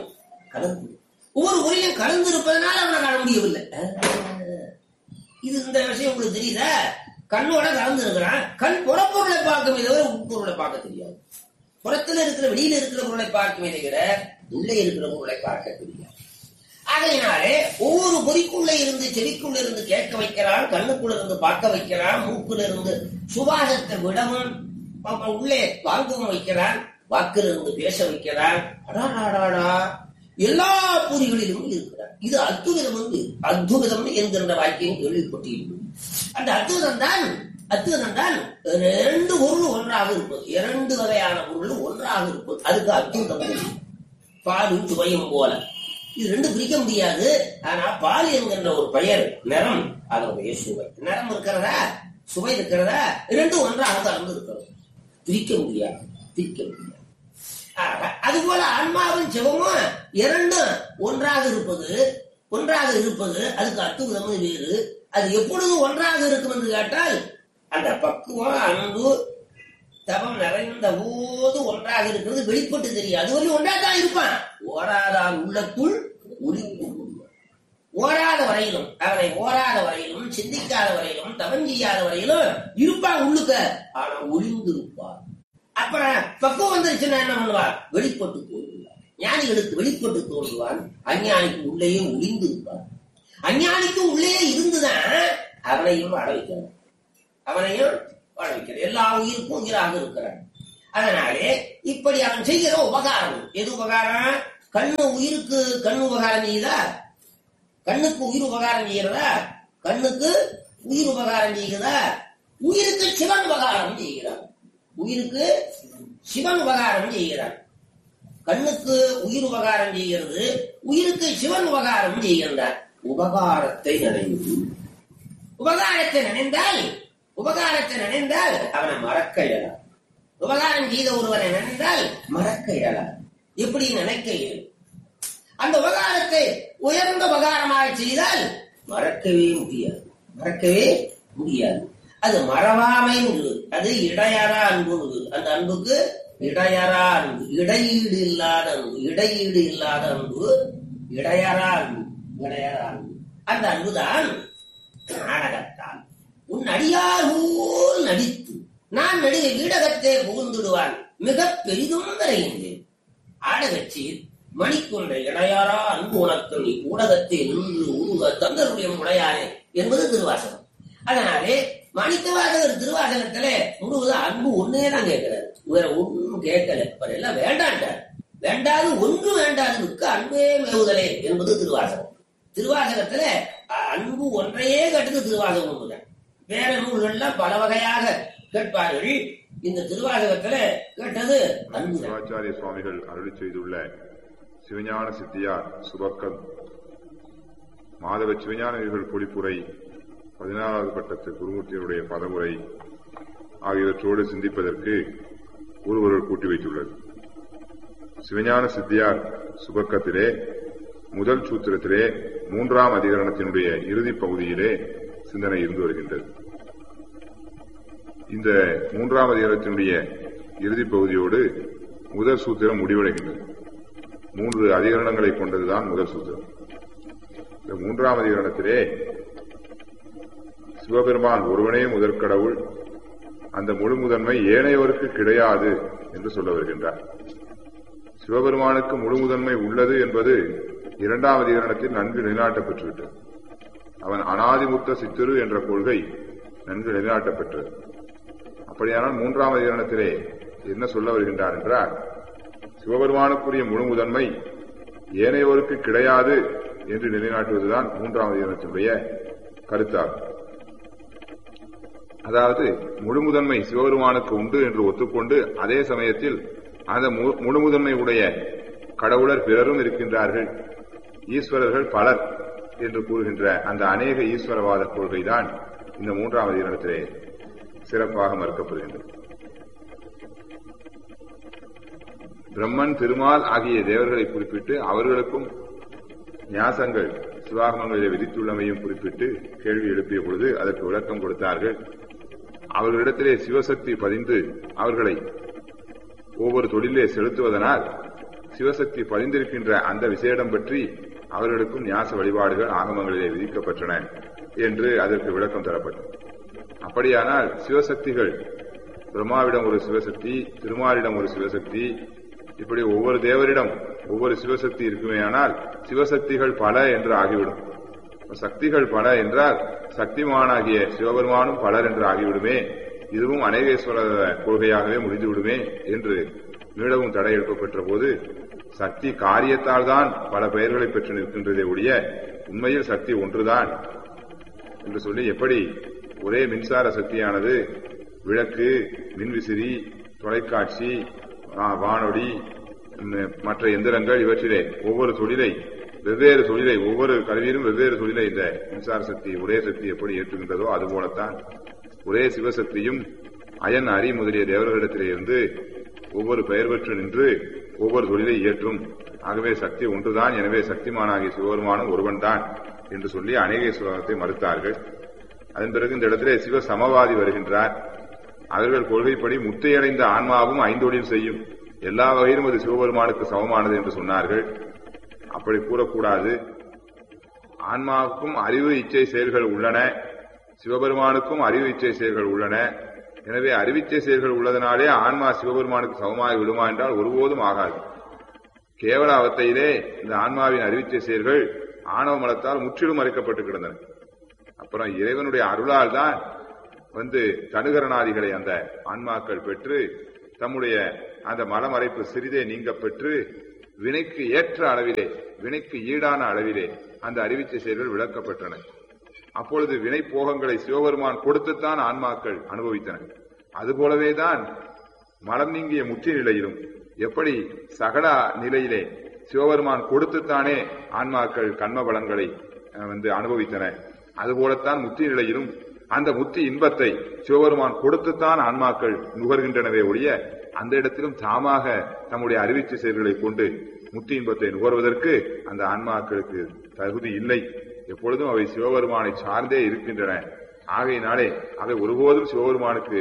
Speaker 1: கலந்து இருப்பதனால அவனை காண முடியவில்லை. இது இந்த விஷயம் உங்களுக்கு தெரியுதா? கண்ணோட கலந்து இருக்கிறான். கண் புறப்பொருளை பார்க்குமே தவிர உட்பொருளை பார்க்க தெரியாது. புறத்துல இருக்கிற வெளியில இருக்கிற பொருளை பார்க்குமே தவிர உள்ளே இருக்கிற பொருளை பார்க்க தெரியாது. ஆகையினாலே ஒவ்வொரு பொறிக்குள்ள இருந்து செவிக்குள்ள இருந்து கேட்க வைக்கிறான், கண்ணுக்குள்ள இருந்து பார்க்க வைக்கிறான், மூக்குல இருந்து சுவாசத்தை விடவும் உள்ளே வாங்கவும் வைக்கிறான், வாக்குல இருந்து பேச வைக்கிறான். அடாடாடா, எல்லா பொறிகளிலும் இருக்கிறார். இது அத்துவிதம் என்கின்ற வாக்கியம் கேள்விப்பட்டிருக்கும். அந்த அத்துவிதம் தான் இரண்டு பொருள் ஒன்றாக இருப்பது, இரண்டு வகையான பொருள் ஒன்றாக இருப்பது. அதுக்கு அத்துவிதம். பாலும் சுவையும் போல இது ரெண்டு பிரிக்க முடியாது. ஆனா பால் என்கின்ற ஒரு பெயர், நிறம், அதனுடைய சுவை. நிறம் இருக்கிறதா, சுவை இருக்கிறதா, இரண்டும் ஒன்றாக கலந்து இருக்கிறது. பிரிக்க முடியாது. அதுபோல ஆன்மாவின் சிவமும் இரண்டும் ஒன்றாக இருப்பது அதுக்கு அத்துவிதம் வேறு. அது எப்பொழுது ஒன்றாக இருக்கும் என்று கேட்டால், அந்த பக்குவம் அன்பு தவம் நிறைந்த போது ஒன்றாக இருக்கிறது வெளிப்பட்டு தெரியும். அது வரையும் ஒன்றாதான் இருப்பான். ஓராதான் உள்ளத்துள் ஒளிக்கும். ஓராத வரையிலும் சிந்திக்காத வரையிலும் தவம் செய்யாத வரையிலும் இருப்பான் உள்ளுக்க. ஆனா ஒளிந்து இருப்பார். அப்புறம் பக்குவம் வந்துருச்சுன்னா என்ன பண்ணுவார்? வெளிப்பட்டு தோன்றுவார். ஞானிகளுக்கு வெளிப்பட்டு தோன்றுவான், அஞ்ஞானிக்கு உள்ளேயே ஒளிந்து இருப்பார். அஞ்ஞானிக்கு உள்ளே இருந்துதான் அவனையும் வாழ வைக்கிறான். எல்லா உயிருக்கும் உயிராக இருக்கிறான். அதனாலே இப்படி அவன் செய்கிற உபகாரம், எது உபகாரம்? கண்ணு உயிருக்கு கண்ணு உபகாரம் செய்யுதா? கண்ணுக்கு உயிர் உபகாரம் செய்கிறதா? கண்ணுக்கு உயிர் உபகாரம் செய்கிறதா? உயிருக்கு சிவன் உபகாரம் செய்கிறான். கண்ணுக்கு உயிர் உபகாரம் செய்கிறது, உயிருக்கு சிவன் உபகாரம் செய்கின்றார். உபகாரத்தை நினைந்தால் அவனை மறக்க இயலாது. உபகாரம் செய்த ஒருவரை நினைந்தால் மறக்க இயலாது. எப்படி நினைக்க இயலும்? அந்த உபகாரத்தை உயர்ந்த உபகாரமாக செய்தால் மறக்கவே முடியாது. அது மறவாமை, அது இடையறா அன்பு. அந்த அன்புக்கு இடையறா அன்பு, இடையீடு இல்லாத அன்பு, இடையறா அன்பு. அந்த அன்புதான் நாடகத்தான். உன் அடியார் போல் நடித்து நான் நடிகை வீடகத்தே புகுந்துடுவான் மிக பெரிதும் வரைகின்றேன். ஆடகச்சீர் மணிக்கொன்றை இடையாரா அன்பு உனக்கு நீ ஊடகத்தை நின்று உருவ தந்தருடைய உடையானே என்பது திருவாசகம். அதனாலே மாணிக்கவாசகர் திருவாசகத்திலே முழுவதும் அன்பு ஒன்னேதான் கேட்கிறார், வேற ஒன்றும் கேட்கல. எல்லாம் வேண்டாண்டார். வேண்டாது ஒன்று வேண்டாததுக்கு அன்பே மேவுதலே என்பது திருவாசகம். திருவாசகத்துல அன்பு ஒன்றையே கேட்டது திருவாசகம் ஒன்றுதான். வேற நூல்கள்லாம் பல வகையாக கேட்பார்கள். இந்த திருவாசகத்துல கேட்டது அன்பு.
Speaker 2: சிவாச்சாரிய சுவாமிகள் அருளி செய்துள்ள சிவஞான சித்தியார் சுபக்கம் மாதவ சிவஞானிகள் பொழிப்புரை 16வது பட்டத்து குருமூர்த்தியருடைய பதமுறை ஆகியவற்றோடு சிந்திப்பதற்கு ஒருவர் கூட்டி வைத்துள்ளது. சிவஞான சித்தியார் சுபக்கத்திலே முதல் சூத்திரத்திலே 3ஆம் அதிகரணத்தினுடைய இறுதிப் பகுதியிலே சிந்தனை இருந்து வருகின்றது. இந்த 3ஆம் அதிகரணத்தினுடைய இறுதிப் பகுதியோடு முதல் சூத்திரம் முடிவடைகின்றது. 3 அதிகரணங்களை கொண்டதுதான் முதல் சூத்திரம். இந்த 3ஆம் அதிகரணத்திலே சிவபெருமான் ஒருவனே முதற்கடவுள், அந்த முழு முதன்மை ஏனையவருக்கு கிடையாது என்று சொல்ல வருகின்றார். சிவபெருமானுக்கு முழு முதன்மை உள்ளது என்பது 2ஆம் அதிகரணத்தில் நன்கு நிலைநாட்டப்பெற்றுவிட்டது. அவன் அனாதிமுத்த சித்திரு என்ற கொள்கை நன்கு நிலைநாட்டப்பெற்றது. அப்படியானால் 3ஆம் அதிகரணத்திலே என்ன சொல்ல வருகின்றார் என்றால், சிவபெருமானுக்குரிய முழு முதன்மை ஏனையவருக்கு கிடையாது என்று நிலைநாட்டுவதுதான் 3ஆம் அதிகரணத்தினுடைய கருத்தாகும். அதாவது முழு முதன்மை சிவபெருமானுக்கு உண்டு என்று ஒத்துக்கொண்டு அதே சமயத்தில் அந்த முழு முதன்மை உடைய கடவுளர் பிறரும் இருக்கின்றார்கள், ஈஸ்வரர்கள் பலர் என்று கூறுகின்ற அந்த அநேக ஈஸ்வரவாத கொள்கைதான் இந்த 3ஆம் அதிகரணத்திலே சிறப்பாக மறுக்கப்படுகின்றது. பிரம்மன், திருமால் ஆகிய தேவர்களை குறிப்பிட்டு அவர்களுக்கும் ஞாசங்கள் சிவாகமங்களிலே விதித்துள்ளமையும் குறிப்பிட்டு கேள்வி எழுப்பிய பொழுது அதற்கு விளக்கம் கொடுத்தார்கள். அவர்களிடத்திலே சிவசக்தி பதிந்து அவர்களை ஒவ்வொரு தொழிலே செலுத்துவதனால் சிவசக்தி பதிந்திருக்கின்ற அந்த விசேடம் பற்றி அவர்களுக்கும் ஞாச வழிபாடுகள் ஆகமங்களிலே விதிக்கப்பட்டன என்று அதற்கு விளக்கம் தரப்பட்டது. அப்படியானால் சிவசக்திகள் பிரம்மாவிடம் ஒரு சிவசக்தி, திருமாலிடம் ஒரு சிவசக்தி, இப்படி ஒவ்வொரு தேவரிடம் ஒவ்வொரு சிவசக்தி இருக்குமேயானால் சிவசக்திகள் பல என்று ஆகிவிடும். சக்திகள் பல என்றால் சக்திமானாகிய சிவபெருமானும் பலர் என்று ஆகிவிடுமே, இதுவும் அநேகேஸ்வர கொள்கையாகவே முடிந்துவிடுமே என்று மீளவும் தடை எழுப்பப்பெற்ற போது, சக்தி காரியத்தால் தான் பல பெயர்களை பெற்று நிற்கின்றதே ஒழிய உண்மையில் சக்தி ஒன்றுதான் என்று சொல்லி, எப்படி ஒரே மின்சார சக்தியானது விளக்கு, மின்விசிறி, தொலைக்காட்சி, வானொலி, மற்ற எந்திரங்கள் இவற்றிலே ஒவ்வொரு தொழிலை வெவ்வேறு தொழிலை ஒவ்வொரு கருவியிலும் வெவ்வேறு தொழிலை இந்த மின்சார சக்தி ஒரே சக்தி எப்படி ஏற்றுகின்றதோ அதுபோலத்தான் ஒரே சிவசக்தியும் அயன், அரி முதலிய தேவர்களிடத்திலே இருந்து ஒவ்வொரு பெயர் பெற்று நின்று ஒவ்வொரு தொழிலை இயற்றும். ஆகவே சக்தி ஒன்றுதான், எனவே சக்திமானாகிய சிவபெருமானும் ஒருவன் தான் என்று சொல்லி அநேகேஸ்வரத்தை மறுத்தார்கள். அதன் பிறகு இந்த இடத்திலே சிவ சமவாதி வருகின்றார். அவர்கள் கொள்கைப்படி முத்தையடைந்த ஆன்மாவும் ஐந்தொழில் செய்யும், எல்லா வகையிலும் அது சிவபெருமானுக்கு சமமானது என்று சொன்னார்கள். அப்படி கூறக்கூடாது. ஆன்மாவுக்கும் அறிவு இச்சை செயல்கள் உள்ளன, சிவபெருமானுக்கும் அறிவு இச்சை செயல்கள் உள்ளன. எனவே அறிவிச்சை செயல்கள் உள்ளதனாலே ஆன்மா சிவபெருமானுக்கு சமமாகி விடுமா என்றால் ஒருபோதும் ஆகாது. கேவல அவத்தையிலே இந்த ஆன்மாவின் அறிவிச்சை செயல்கள் ஆணவ மலத்தால் முற்றிலும் மறைக்கப்பட்டு கிடந்தன. அப்புறம் இறைவனுடைய அருளால் தான் தனுகரணாதிகளை அந்த ஆன்மாக்கள் பெற்று தம்முடைய அந்த மலமறைப்பு சிறிதே நீங்க பெற்று வினைக்கு ஏற்ற அளவிலே, வினைக்கு ஈடான அளவிலே அந்த அறிவிச்சை செயல்கள் விளக்கப்பட்டன. அப்பொழுது வினை போகங்களை சிவபெருமான் கொடுத்துத்தான் ஆன்மாக்கள் அனுபவித்தன. அதுபோலவேதான் மலம் நீங்கிய முற்றி நிலையிலும் எப்படி சகல நிலையிலே சிவபெருமான் கொடுத்துத்தானே ஆன்மாக்கள் கண்ம பலன்களை அனுபவித்தன. அதுபோலத்தான் முத்தி நிலையிலும் அந்த முத்தி இன்பத்தை சிவபெருமான் கொடுத்துத்தான் ஆன்மாக்கள் நுகர்கின்றனவே ஒழிய அந்த இடத்திலும் தாமாக தம்முடைய அறிவிச்சை செயல்களை கொண்டு முத்தி இன்பத்தை நுகர்வதற்கு அந்த ஆன்மாக்களுக்கு தகுதி இல்லை. எப்பொழுதும் அவை சிவபெருமானை சார்ந்தே இருக்கின்றன. ஆகையினாலே அவை ஒருபோதும் சிவபெருமானுக்கு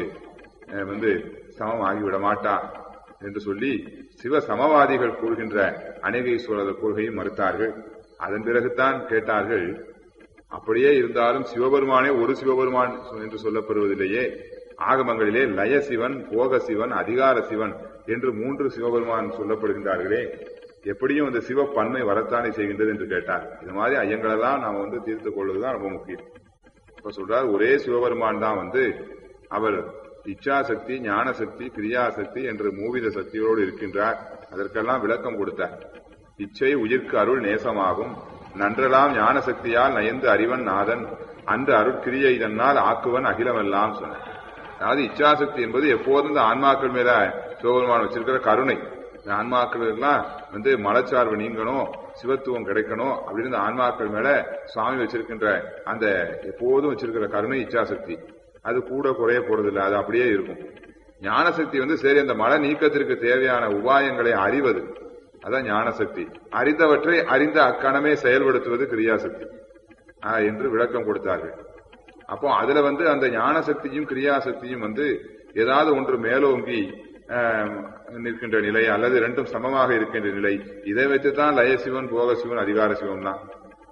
Speaker 2: சமம் ஆகிவிட மாட்டா என்று சொல்லி சிவ சமவாதிகள் கூறுகின்ற அநேகேஸ்வரர் கொள்கையும் மறுத்தார்கள். அதன் பிறகுதான் கேட்டார்கள், அப்படியே இருந்தாலும் சிவபெருமானே ஒரு சிவபெருமான் என்று சொல்லப்படுவதிலேயே ஆகமங்களிலே லய சிவன், போக சிவன், அதிகார சிவன் என்று 3 சிவபெருமான் சொல்லப்படுகின்றார்களே, எப்படியும் அந்த சிவ பன்மை வரத்தானே செய்கின்றது என்று கேட்டார். இது மாதிரி ஐயங்களெல்லாம் நாம தீர்த்துக் கொள்வதுதான் ரொம்ப முக்கியம். இப்ப சொல்றார் ஒரே சிவபெருமான் தான் அவர் இச்சாசக்தி, ஞான சக்தி, கிரியாசக்தி என்று மூவித சக்தியோடு இருக்கின்றார். அதற்கெல்லாம் விளக்கம் கொடுத்தார். இச்சை உயிர்க்கு அருள் நேசமாகும், நன்றலாம் ஞான சக்தியால் நயந்து அறிவன் நாதன், அந்த அருட்கிரியை இதனால் ஆக்குவன் அகிலமெல்லாம் சொன்னார். அதாவது இச்சாசக்தி என்பது எப்போதும் இந்த ஆன்மாக்கள் மேல சிவபெருமான் வச்சிருக்கிற கருணை. இந்த ஆன்மாக்கள் எல்லாம் மலச்சார்பு நீங்கணும், சிவத்துவம் கிடைக்கணும் அப்படின்னு இந்த ஆன்மாக்கள் மேல சுவாமி வச்சிருக்கின்ற அந்த எப்போதும் வச்சிருக்கிற கருணை இச்சாசக்தி. அது கூட குறைய போறதில்லை, அது அப்படியே இருக்கும். ஞானசக்தி சரி அந்த மல நீக்கத்திற்கு தேவையான உபாயங்களை அறிவது, அதான் ஞானசக்தி. அறிந்தவற்றை அறிந்த அக்கணமே செயல்படுத்துவது கிரியாசக்தி என்று விளக்கம் கொடுத்தார்கள். அப்போ அதுல அந்த ஞானசக்தியும் கிரியாசக்தியும் ஏதாவது ஒன்று மேலோங்கி நிற்கின்ற நிலை அல்லது ரெண்டும் சமமாக இருக்கின்ற நிலை. இதை வைத்துத்தான் லயசிவன், போகசிவன், அதிகார சிவன் தான்.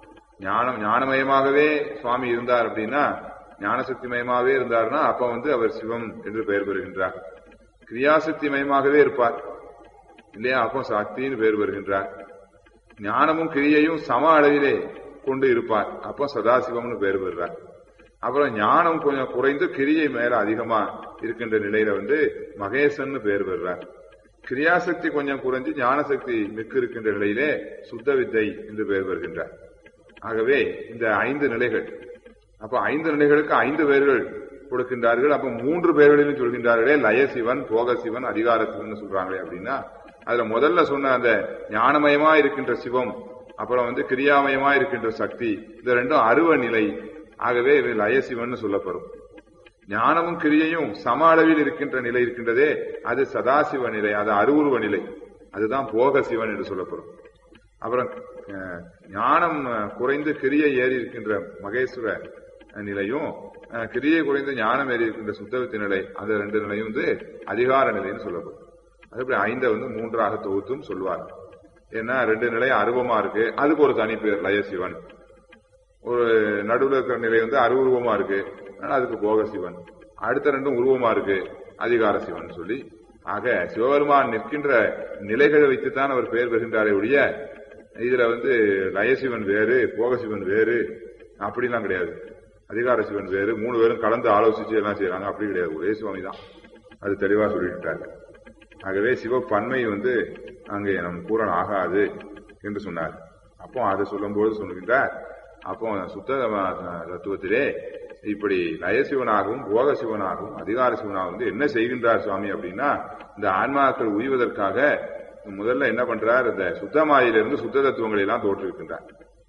Speaker 2: ஞானமயமாகவே சுவாமி இருந்தார் அப்படின்னா, ஞானசக்தி மயமாகவே இருந்தார்னா அப்ப அவர் சிவம் என்று பெயர் பெறுகின்றார். கிரியாசக்தி மயமாகவே இருப்பார் இல்லையா, அப்போ சக்தின்னு பெயர் பெறுகின்றார். ஞானமும் கிரியையும் சம அளவிலே கொண்டு இருப்பார், அப்போ சதாசிவம்னு பெயர் பெறுறார். அப்புறம் ஞானம் கொஞ்சம் குறைந்து கிரியை மேல அதிகமா இருக்கின்ற நிலையில மகேசன் பெயர் பெறுறார். கிரியாசக்தி கொஞ்சம் குறைஞ்சு ஞானசக்தி மிக்கு இருக்கின்ற நிலையிலே சுத்த வித்தை என்று பெயர் பெறுகின்றார். ஆகவே இந்த 5 நிலைகள், அப்ப 5 நிலைகளுக்கு 5 பெயர்கள் கொடுக்கின்றார்கள். அப்ப 3 பெயர்களிலும் சொல்கின்றார்களே, லயசிவன், போகசிவன், அதிகார சிவன் சொல்றாங்களே அப்படின்னா, அதுல முதல்ல சொன்ன அந்த ஞானமயமா இருக்கின்ற சிவம், அப்புறம் கிரியாமயமா இருக்கின்ற சக்தி, இந்த ரெண்டும் அருவ நிலை. ஆகவே லயசிவன் சொல்லப்படும். ஞானமும் கிரியையும் சம அளவில் இருக்கின்ற நிலை இருக்கின்றதே, அது சதாசிவ நிலை, அது அருவுருவ நிலை, அதுதான் போகசிவன் என்று சொல்லப்படும். அப்புறம் ஞானம் குறைந்து கிரியை ஏறி இருக்கின்ற மகேஸ்வர நிலையும், கிரியை குறைந்து ஞானம் ஏறி இருக்கின்ற சுத்தவித்த நிலை, அந்த 2 நிலையும் அதிகார நிலைன்னு சொல்லப்படும். அதுபடி 5 3ஆக தொகுத்தும் சொல்லுவார். ஏன்னா 2 நிலை அருவமா இருக்கு, அதுக்கு ஒரு தனி பேர் லயசிவன். ஒரு நடுவில் இருக்கிற நிலை அருவுருவமா இருக்கு, அதுக்கு போகசிவன். அடுத்த 2ம் உருவமா இருக்கு, அதிகார சிவன் சொல்லி. ஆக சிவபெருமான் நிற்கின்ற நிலைகளை வைத்துத்தான் அவர் பெயர் பெறுகின்றாரே ஒழிய, இதுல லயசிவன் வேறு, போகசிவன் வேறு அப்படிலாம் கிடையாது. அதிகார சிவன் வேறு, 3 பேரும் கலந்து ஆலோசிச்சு எல்லாம் செய்யறாங்க, அப்படி கிடையாது. ஒரே சுவாமி தான், அது தெளிவா சொல்லிட்டாங்க. ஆகவே சிவப்பன்மை அங்கே நம் பூரண ஆகாது என்று சொன்னார். அப்போ அதை சொல்லும் போது சொல்லுகின்றார், அப்போ சுத்த தத்துவத்திலே இப்படி லயசிவனாகவும் போகசிவனாகவும் அதிகார சிவனாகவும் என்ன செய்கின்றார் சுவாமி அப்படின்னா, இந்த ஆன்மாக்கள் உய்வதற்காக முதல்ல என்ன பண்றார், இந்த சுத்தமாயிலிருந்து சுத்த தத்துவங்களை எல்லாம் தோற்றுவிக்கின்றார்.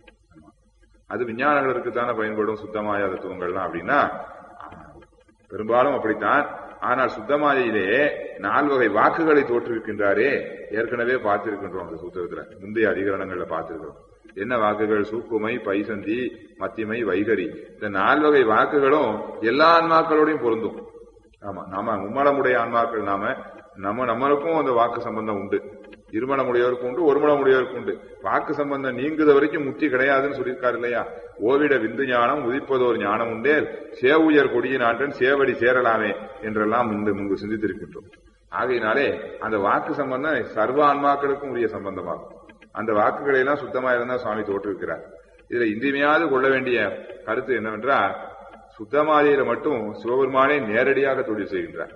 Speaker 2: அது விஞ்ஞானங்களுக்கு தானே பயன்படும் சுத்தமாய தத்துவங்கள்லாம் அப்படின்னா, பெரும்பாலும் அப்படித்தான். ஆனால் சுத்தமாயிலே 4 வகை வாக்குகளை தோற்றுவிக்கின்றாரே, ஏற்கனவே பார்த்திருக்கின்றோம். அந்த சூத்திரத்துல முந்தைய அதிகரணங்கள்ல பார்த்திருக்கிறோம். என்ன வாக்குகள்? சூக்குமை, பைசந்தி, மத்திமை, வைகரி. இந்த 4 வகை வாக்குகளும் எல்லா ஆன்மாக்களோடையும் பொருந்தும். ஆமா, நாம மும்மலமுடைய ஆன்மாக்கள், நம்மளுக்கும் அந்த வாக்கு சம்பந்தம் உண்டு. இருமலமுடையவருக்கு உண்டு, ஒருமலமுடையவருக்கு உண்டு. வாக்கு சம்பந்தம் நீங்குத வரைக்கும் முக்தி கிடையாதுன்னு சொல்லியிருக்காரு இல்லையா? ஓவிட விந்து ஞானம் உதிப்பதோர் ஞானம் உண்டேல் சேவுயர் கொடியினான்றன் சேவடி சேரலாமே என்றெல்லாம் முன்பு சிந்தித்திருக்கின்றோம். ஆகையினாலே அந்த வாக்கு சம்பந்தம் சர்வ ஆன்மாக்களுக்கும் உரிய சம்பந்தமாகும். அந்த வாக்குகளை எல்லாம் சுத்தமா இருந்தா சுவாமி தோற்றுவிக்கிறார். இதுல இன்றியமையாது கொள்ள வேண்டிய கருத்து என்னவென்றால், சுத்தமாதியில மட்டும் சிவபெருமானே நேரடியாக தொழில் செய்கின்றார்.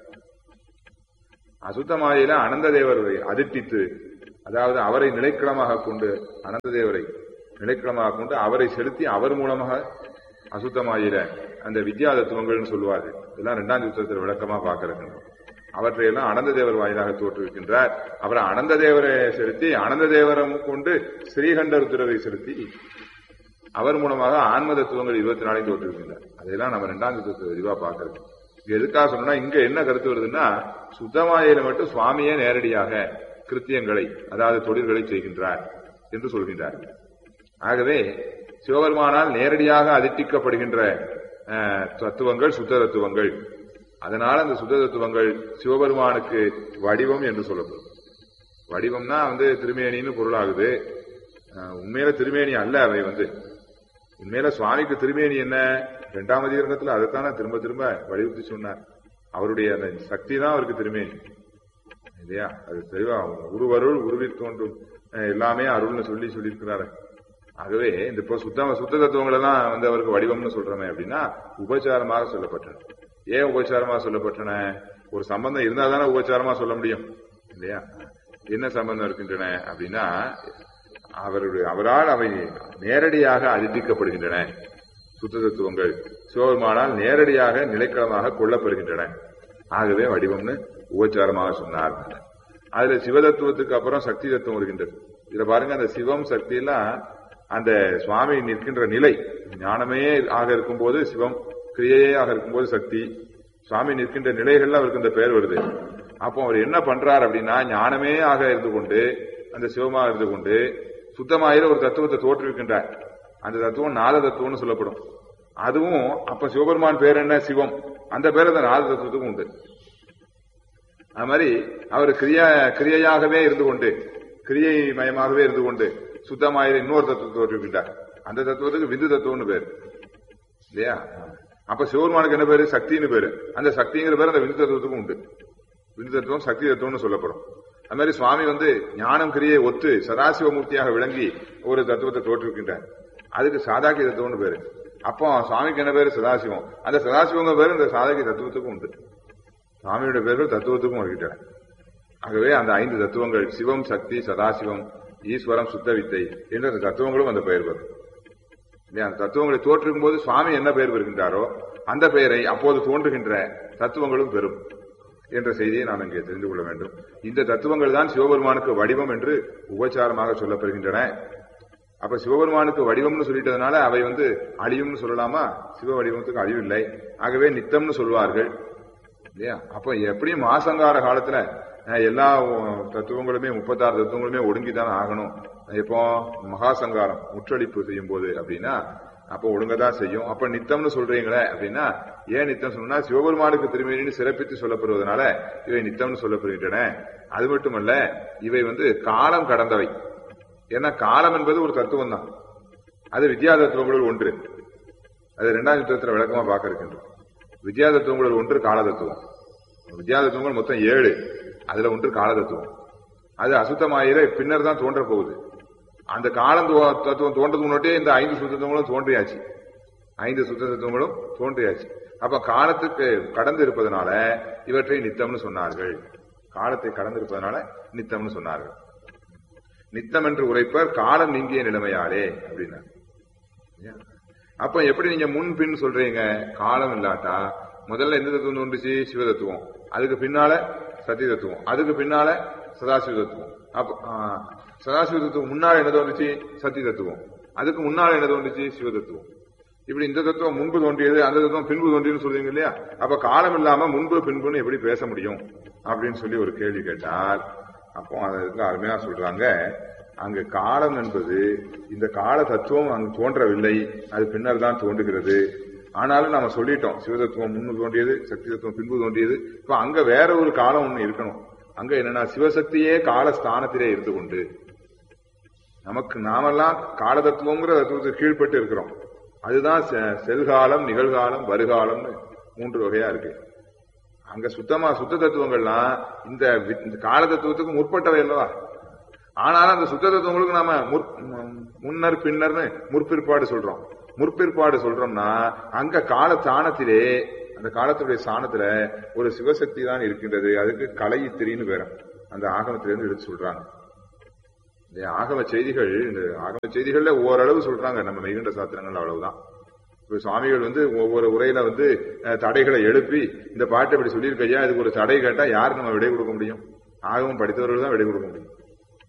Speaker 2: அசுத்தமாதியில அனந்த தேவரை அதிர்ட்டித்து, அதாவது அவரை நிலைக்களமாக கொண்டு, அனந்த தேவரை நிலைக்களமாக கொண்டு அவரை செலுத்தி அவர் மூலமாக அசுத்தமாயிர அந்த வித்யா தத்துவங்கள்னு சொல்லுவார்கள். இதெல்லாம் 2ஆம் சூத்திரத்தில் விளக்கமா பார்க்கிறோம். அவற்றையெல்லாம் அனந்த தேவர் வாயிலாக தோற்றுவிக்கின்றார். அப்புறம் அனந்த தேவரை செலுத்தி, அனந்த தேவரம் கொண்டு ஸ்ரீகண்ட ருத்ரரை செலுத்தி அவர் மூலமாக ஆன்ம தத்துவங்கள் 24 தோற்றுவிக்கின்றார். அதெல்லாம் நம்ம 2ஆம் சூத்திரத்தில் விரிவா பார்க்கிறோம். எதுக்காக சொன்னா, இங்க என்ன கருத்து வருதுன்னா, சுத்தமாயில மட்டும் சுவாமியே நேரடியாக கிருத்தியங்களை, அதாவது தொழில்களை செய்கின்றார் என்று சொல்கின்றார். ஆகவே சிவபெருமானால் நேரடியாக அதிர்ஷ்டிக்கப்படுகின்ற தத்துவங்கள் சுத்த தத்துவங்கள். அதனால அந்த சுத்த தத்துவங்கள் சிவபெருமானுக்கு வடிவம் என்று சொல்லப்படும். வடிவம்னா திருமேனின்னு பொருளாகுது. உண்மையில திருமேனி அல்ல அவை. உண்மையில சுவாமிக்கு திருமேனி என்ன? 2ஆம் அதிகரணத்துல அதைத்தானே திரும்ப திரும்ப வலியுறுத்தி சொன்னார். அவருடைய அந்த சக்தி தான் அவருக்கு திருமேனி இல்லையா? அது தெளிவா உருவருள் உருவில் தோன்றும் எல்லாமே அருள்னு சொல்லியிருக்கிறாரு. ஆகவே இந்த இப்போ சுத்த தத்துவங்கள் எல்லாம் அவருக்கு வடிவம்னு சொல்றோமே அப்படின்னா உபச்சாரமாக சொல்லப்பட்டன. ஏன் உபச்சாரமாக சொல்லப்பட்டன? ஒரு சம்பந்தம் இருந்தா தானே உபச்சாரமா சொல்ல முடியும் இல்லையா? என்ன சம்பந்தம் இருக்கின்றன அப்படின்னா அவரால் அவை நேரடியாக அறிவிக்கப்படுகின்றன. சுத்த தத்துவங்கள் சிவபெருமானால் நேரடியாக நிலைக்களமாக கொள்ளப்படுகின்றன. ஆகவே வடிவம்னு உபச்சாரமாக சொன்னார். அதுல சிவதத்துவத்துக்கு அப்புறம் சக்தி தத்துவம் வருகின்றது. இதுல பாருங்க, அந்த சிவம் சக்தி எல்லாம் அந்த சுவாமி நிற்கின்ற நிலை ஞானமே ஆக இருக்கும் போது சிவம், கிரியையே ஆக இருக்கும்போது சக்தி, சுவாமி நிற்கின்ற நிலைகள்ல அவருக்கு இந்த பெயர் வருது. அப்போ அவர் என்ன பண்றார் அப்படின்னா, ஞானமே ஆக இருந்து கொண்டு அந்த சிவமாக இருந்து கொண்டு சுத்தமாயிர ஒரு தத்துவத்தை தோற்றுவிக்கின்றார். அந்த தத்துவம் நாத தத்துவம்னு சொல்லப்படும். அதுவும் அப்ப சிவபெருமான் பேர் என்ன? சிவம். அந்த பேர் அந்த நாத தத்துவத்துக்கும் உண்டு. அது மாதிரி அவர் கிரியையாகவே இருந்து கொண்டு, கிரியை மயமாகவே இருந்து கொண்டு சுத்தமாயிர இன்னொரு தத்துவத்தை தோற்றுவிக்கின்றார். அந்த தத்துவத்துக்கு விந்து தத்துவம்னு பேரு இல்லையா? அப்ப சிவபெருமானுக்கு என்ன பேரு? சக்தின்னு பேரு. அந்த சக்திங்கிற பேர் அந்த விந்து தத்துவத்துக்கும் உண்டு. விந்து தத்துவம் சக்தி தத்துவம்னு சொல்லப்படும். அது மாதிரி சுவாமி ஞானம் கிரியை ஒத்து சதாசிவமூர்த்தியாக விளங்கி ஒரு தத்துவத்தை தோற்றுவிக்கின்றார். அதுக்கு சாதாக்கி தத்துவம்னு பேரு. அப்போ சுவாமிக்கு என்ன பேரு? சதாசிவம். அந்த சதாசிவங்க பேரு இந்த சாதாக்கி தத்துவத்துக்கும் உண்டு. சுவாமியுடைய பேர்கள் தத்துவத்துக்கும் வருகின்றன. ஆகவே அந்த 5 தத்துவங்கள் சிவம், சக்தி, சதாசிவம், ஈஸ்வரம், சுத்த வித்தை என்ற அந்த தத்துவங்களும் அந்த பெயர் வரும். அந்த தத்துவங்களை தோற்றுக்கும் போது சுவாமி என்ன பெயர் பெறுகின்றாரோ அந்த பெயரை அப்போது தோன்றுகின்ற தத்துவங்களும் பெறும் என்ற செய்தியை நாம் இங்கே தெரிந்து கொள்ள வேண்டும். இந்த தத்துவங்கள் தான் சிவபெருமானுக்கு வடிவம் என்று உபச்சாரமாக சொல்லப்படுகின்றன. அப்ப சிவபெருமானுக்கு வடிவம்னு சொல்லிட்டதுனால அவை அழியும்னு சொல்லலாமா? சிவ வடிவத்துக்கு அழிவில்லை. ஆகவே நித்தம்னு சொல்வார்கள் இல்லையா? அப்ப எப்படியும் மாசங்கார காலத்துல எல்லா தத்துவங்களுமே 36 தத்துவங்களுமே ஒடுங்கிதான் ஆகணும். இப்போ மகாசங்காரம் முற்றளிப்பு செய்யும் போது அப்படின்னா அப்ப ஒழுங்கதான் செய்யும். அப்ப நித்தம்னு சொல்றீங்களே அப்படின்னா ஏன் நித்தம் சொன்னா சிவபெருமானுக்கு திருமேனின்னு சிறப்பித்து சொல்லப்படுவதனால இவை நித்தம்னு சொல்லப்படுகின்றன. அது மட்டுமல்ல, இவை காலம் கடந்தவை. ஏன்னா காலம் என்பது ஒரு தத்துவம் தான். அது வித்யா தத்துவங்களுள் ஒன்று. அது 2ஆம் யுத்தத்துல விளக்கமா பார்க்க இருக்கின்றோம். வித்யா தத்துவங்களுள் ஒன்று கால தத்துவம். வித்யா தத்துவங்கள் மொத்தம் 7. அதுல ஒன்று கால தத்துவம். அது அசுத்தமாயிர பின்னர் தான் தோன்ற போகுது. அந்த காலம் தத்துவம் தோன்றதுக்கு முன்னாடியே இந்த 5 சுத்த தத்துவங்களும் தோன்றியாச்சு. 5 சுத்த தத்துவங்களும் தோன்றியாச்சு. அப்ப காலத்துக்கு கடந்து இருப்பதனால இவற்றை நித்தம்னு சொன்னார்கள். காலத்தை கடந்து இருப்பதனால நித்தம்னு சொன்னார்கள். நித்தம் என்று உரைப்பர் காலம் நீங்கிய நிலைமையாலே அப்படின்னா. அப்ப எப்படி நீங்க முன் பின் சொல்றீங்க? காலம் இல்லாட்டா முதல்ல எந்த தத்துவம் தோன்றுச்சு? சிவ தத்துவம். அதுக்கு பின்னால சத்திய தத்துவம். அதுக்கு பின்னால சதாசிவ தத்துவம். அப்ப சதாசிவ தத்துவம் முன்னால என்ன தோன்றுச்சு? சத்திய தத்துவம். அதுக்கு முன்னால என்ன தோன்றுச்சு? சிவ தத்துவம். இப்படி இந்த தத்துவம் முன்பு தோன்றியது, அந்த தத்துவம் பின்பு தோன்றியது சொல்றீங்க இல்லையா? அப்ப காலம் இல்லாம முன்பு பின்புன்னு எப்படி பேச முடியும் அப்படின்னு சொல்லி ஒரு கேள்வி கேட்டால், அப்போ அதுக்கு அருமையா சொல்றாங்க, அங்கு காலம் என்பது இந்த கால தத்துவம் அங்கு தோன்றவில்லை, அது பின்னர் தான் தோன்றுகிறது. ஆனாலும் நாம சொல்லிட்டோம், சிவதத்துவம் முன்பு தோன்றியது, சக்தி தத்துவம் பின்பு தோன்றியது. இப்ப அங்க வேற ஒரு காலம் ஒண்ணு இருக்கணும். அங்க என்னன்னா சிவசக்தியே காலஸ்தானத்திலே இருந்து கொண்டு நமக்கு நாமெல்லாம் கால தத்துவங்கிற தத்துவத்துக்கு கீழ்பட்டு இருக்கிறோம். அதுதான் செல்காலம், நிகழ்காலம், வருகாலம்னு 3 வகையா இருக்கு. அங்க சுத்த தத்துவங்கள்லாம் இந்த கால தத்துவத்துக்கு முற்பட்டவை அல்லவா? ஆனாலும் அந்த சுத்த தத்துவங்களுக்கு நாம முன்னர் பின்னர்னு முற்பிற்பாடு சொல்றோம். முற்பிற்பாடு சொல்றோம்னா அங்க காலஸ்தானத்திலே, அந்த காலத்துடைய ஸ்தானத்துல ஒரு சிவசக்தி தான் இருக்கின்றது. அதுக்கு கலையித்திரின்னு பேர அந்த ஆகமத்திலிருந்து எடுத்து சொல்றாங்க. இந்த ஆகம செய்திகள், இந்த ஆகம செய்திகள்ல ஓரளவு சொல்றாங்க, நம்ம மெய்கண்ட சாத்திரங்கள் அவ்வளவுதான். இப்ப சுவாமிகள் ஒவ்வொரு உரையில தடைகளை எழுப்பி இந்த பாட்டை இப்படி சொல்லியிருக்கையா, இதுக்கு ஒரு தடை கேட்டா யாரு நம்ம விடை கொடுக்க முடியும்? ஆகமம் படித்தவர்கள் தான் விடை கொடுக்க முடியும்.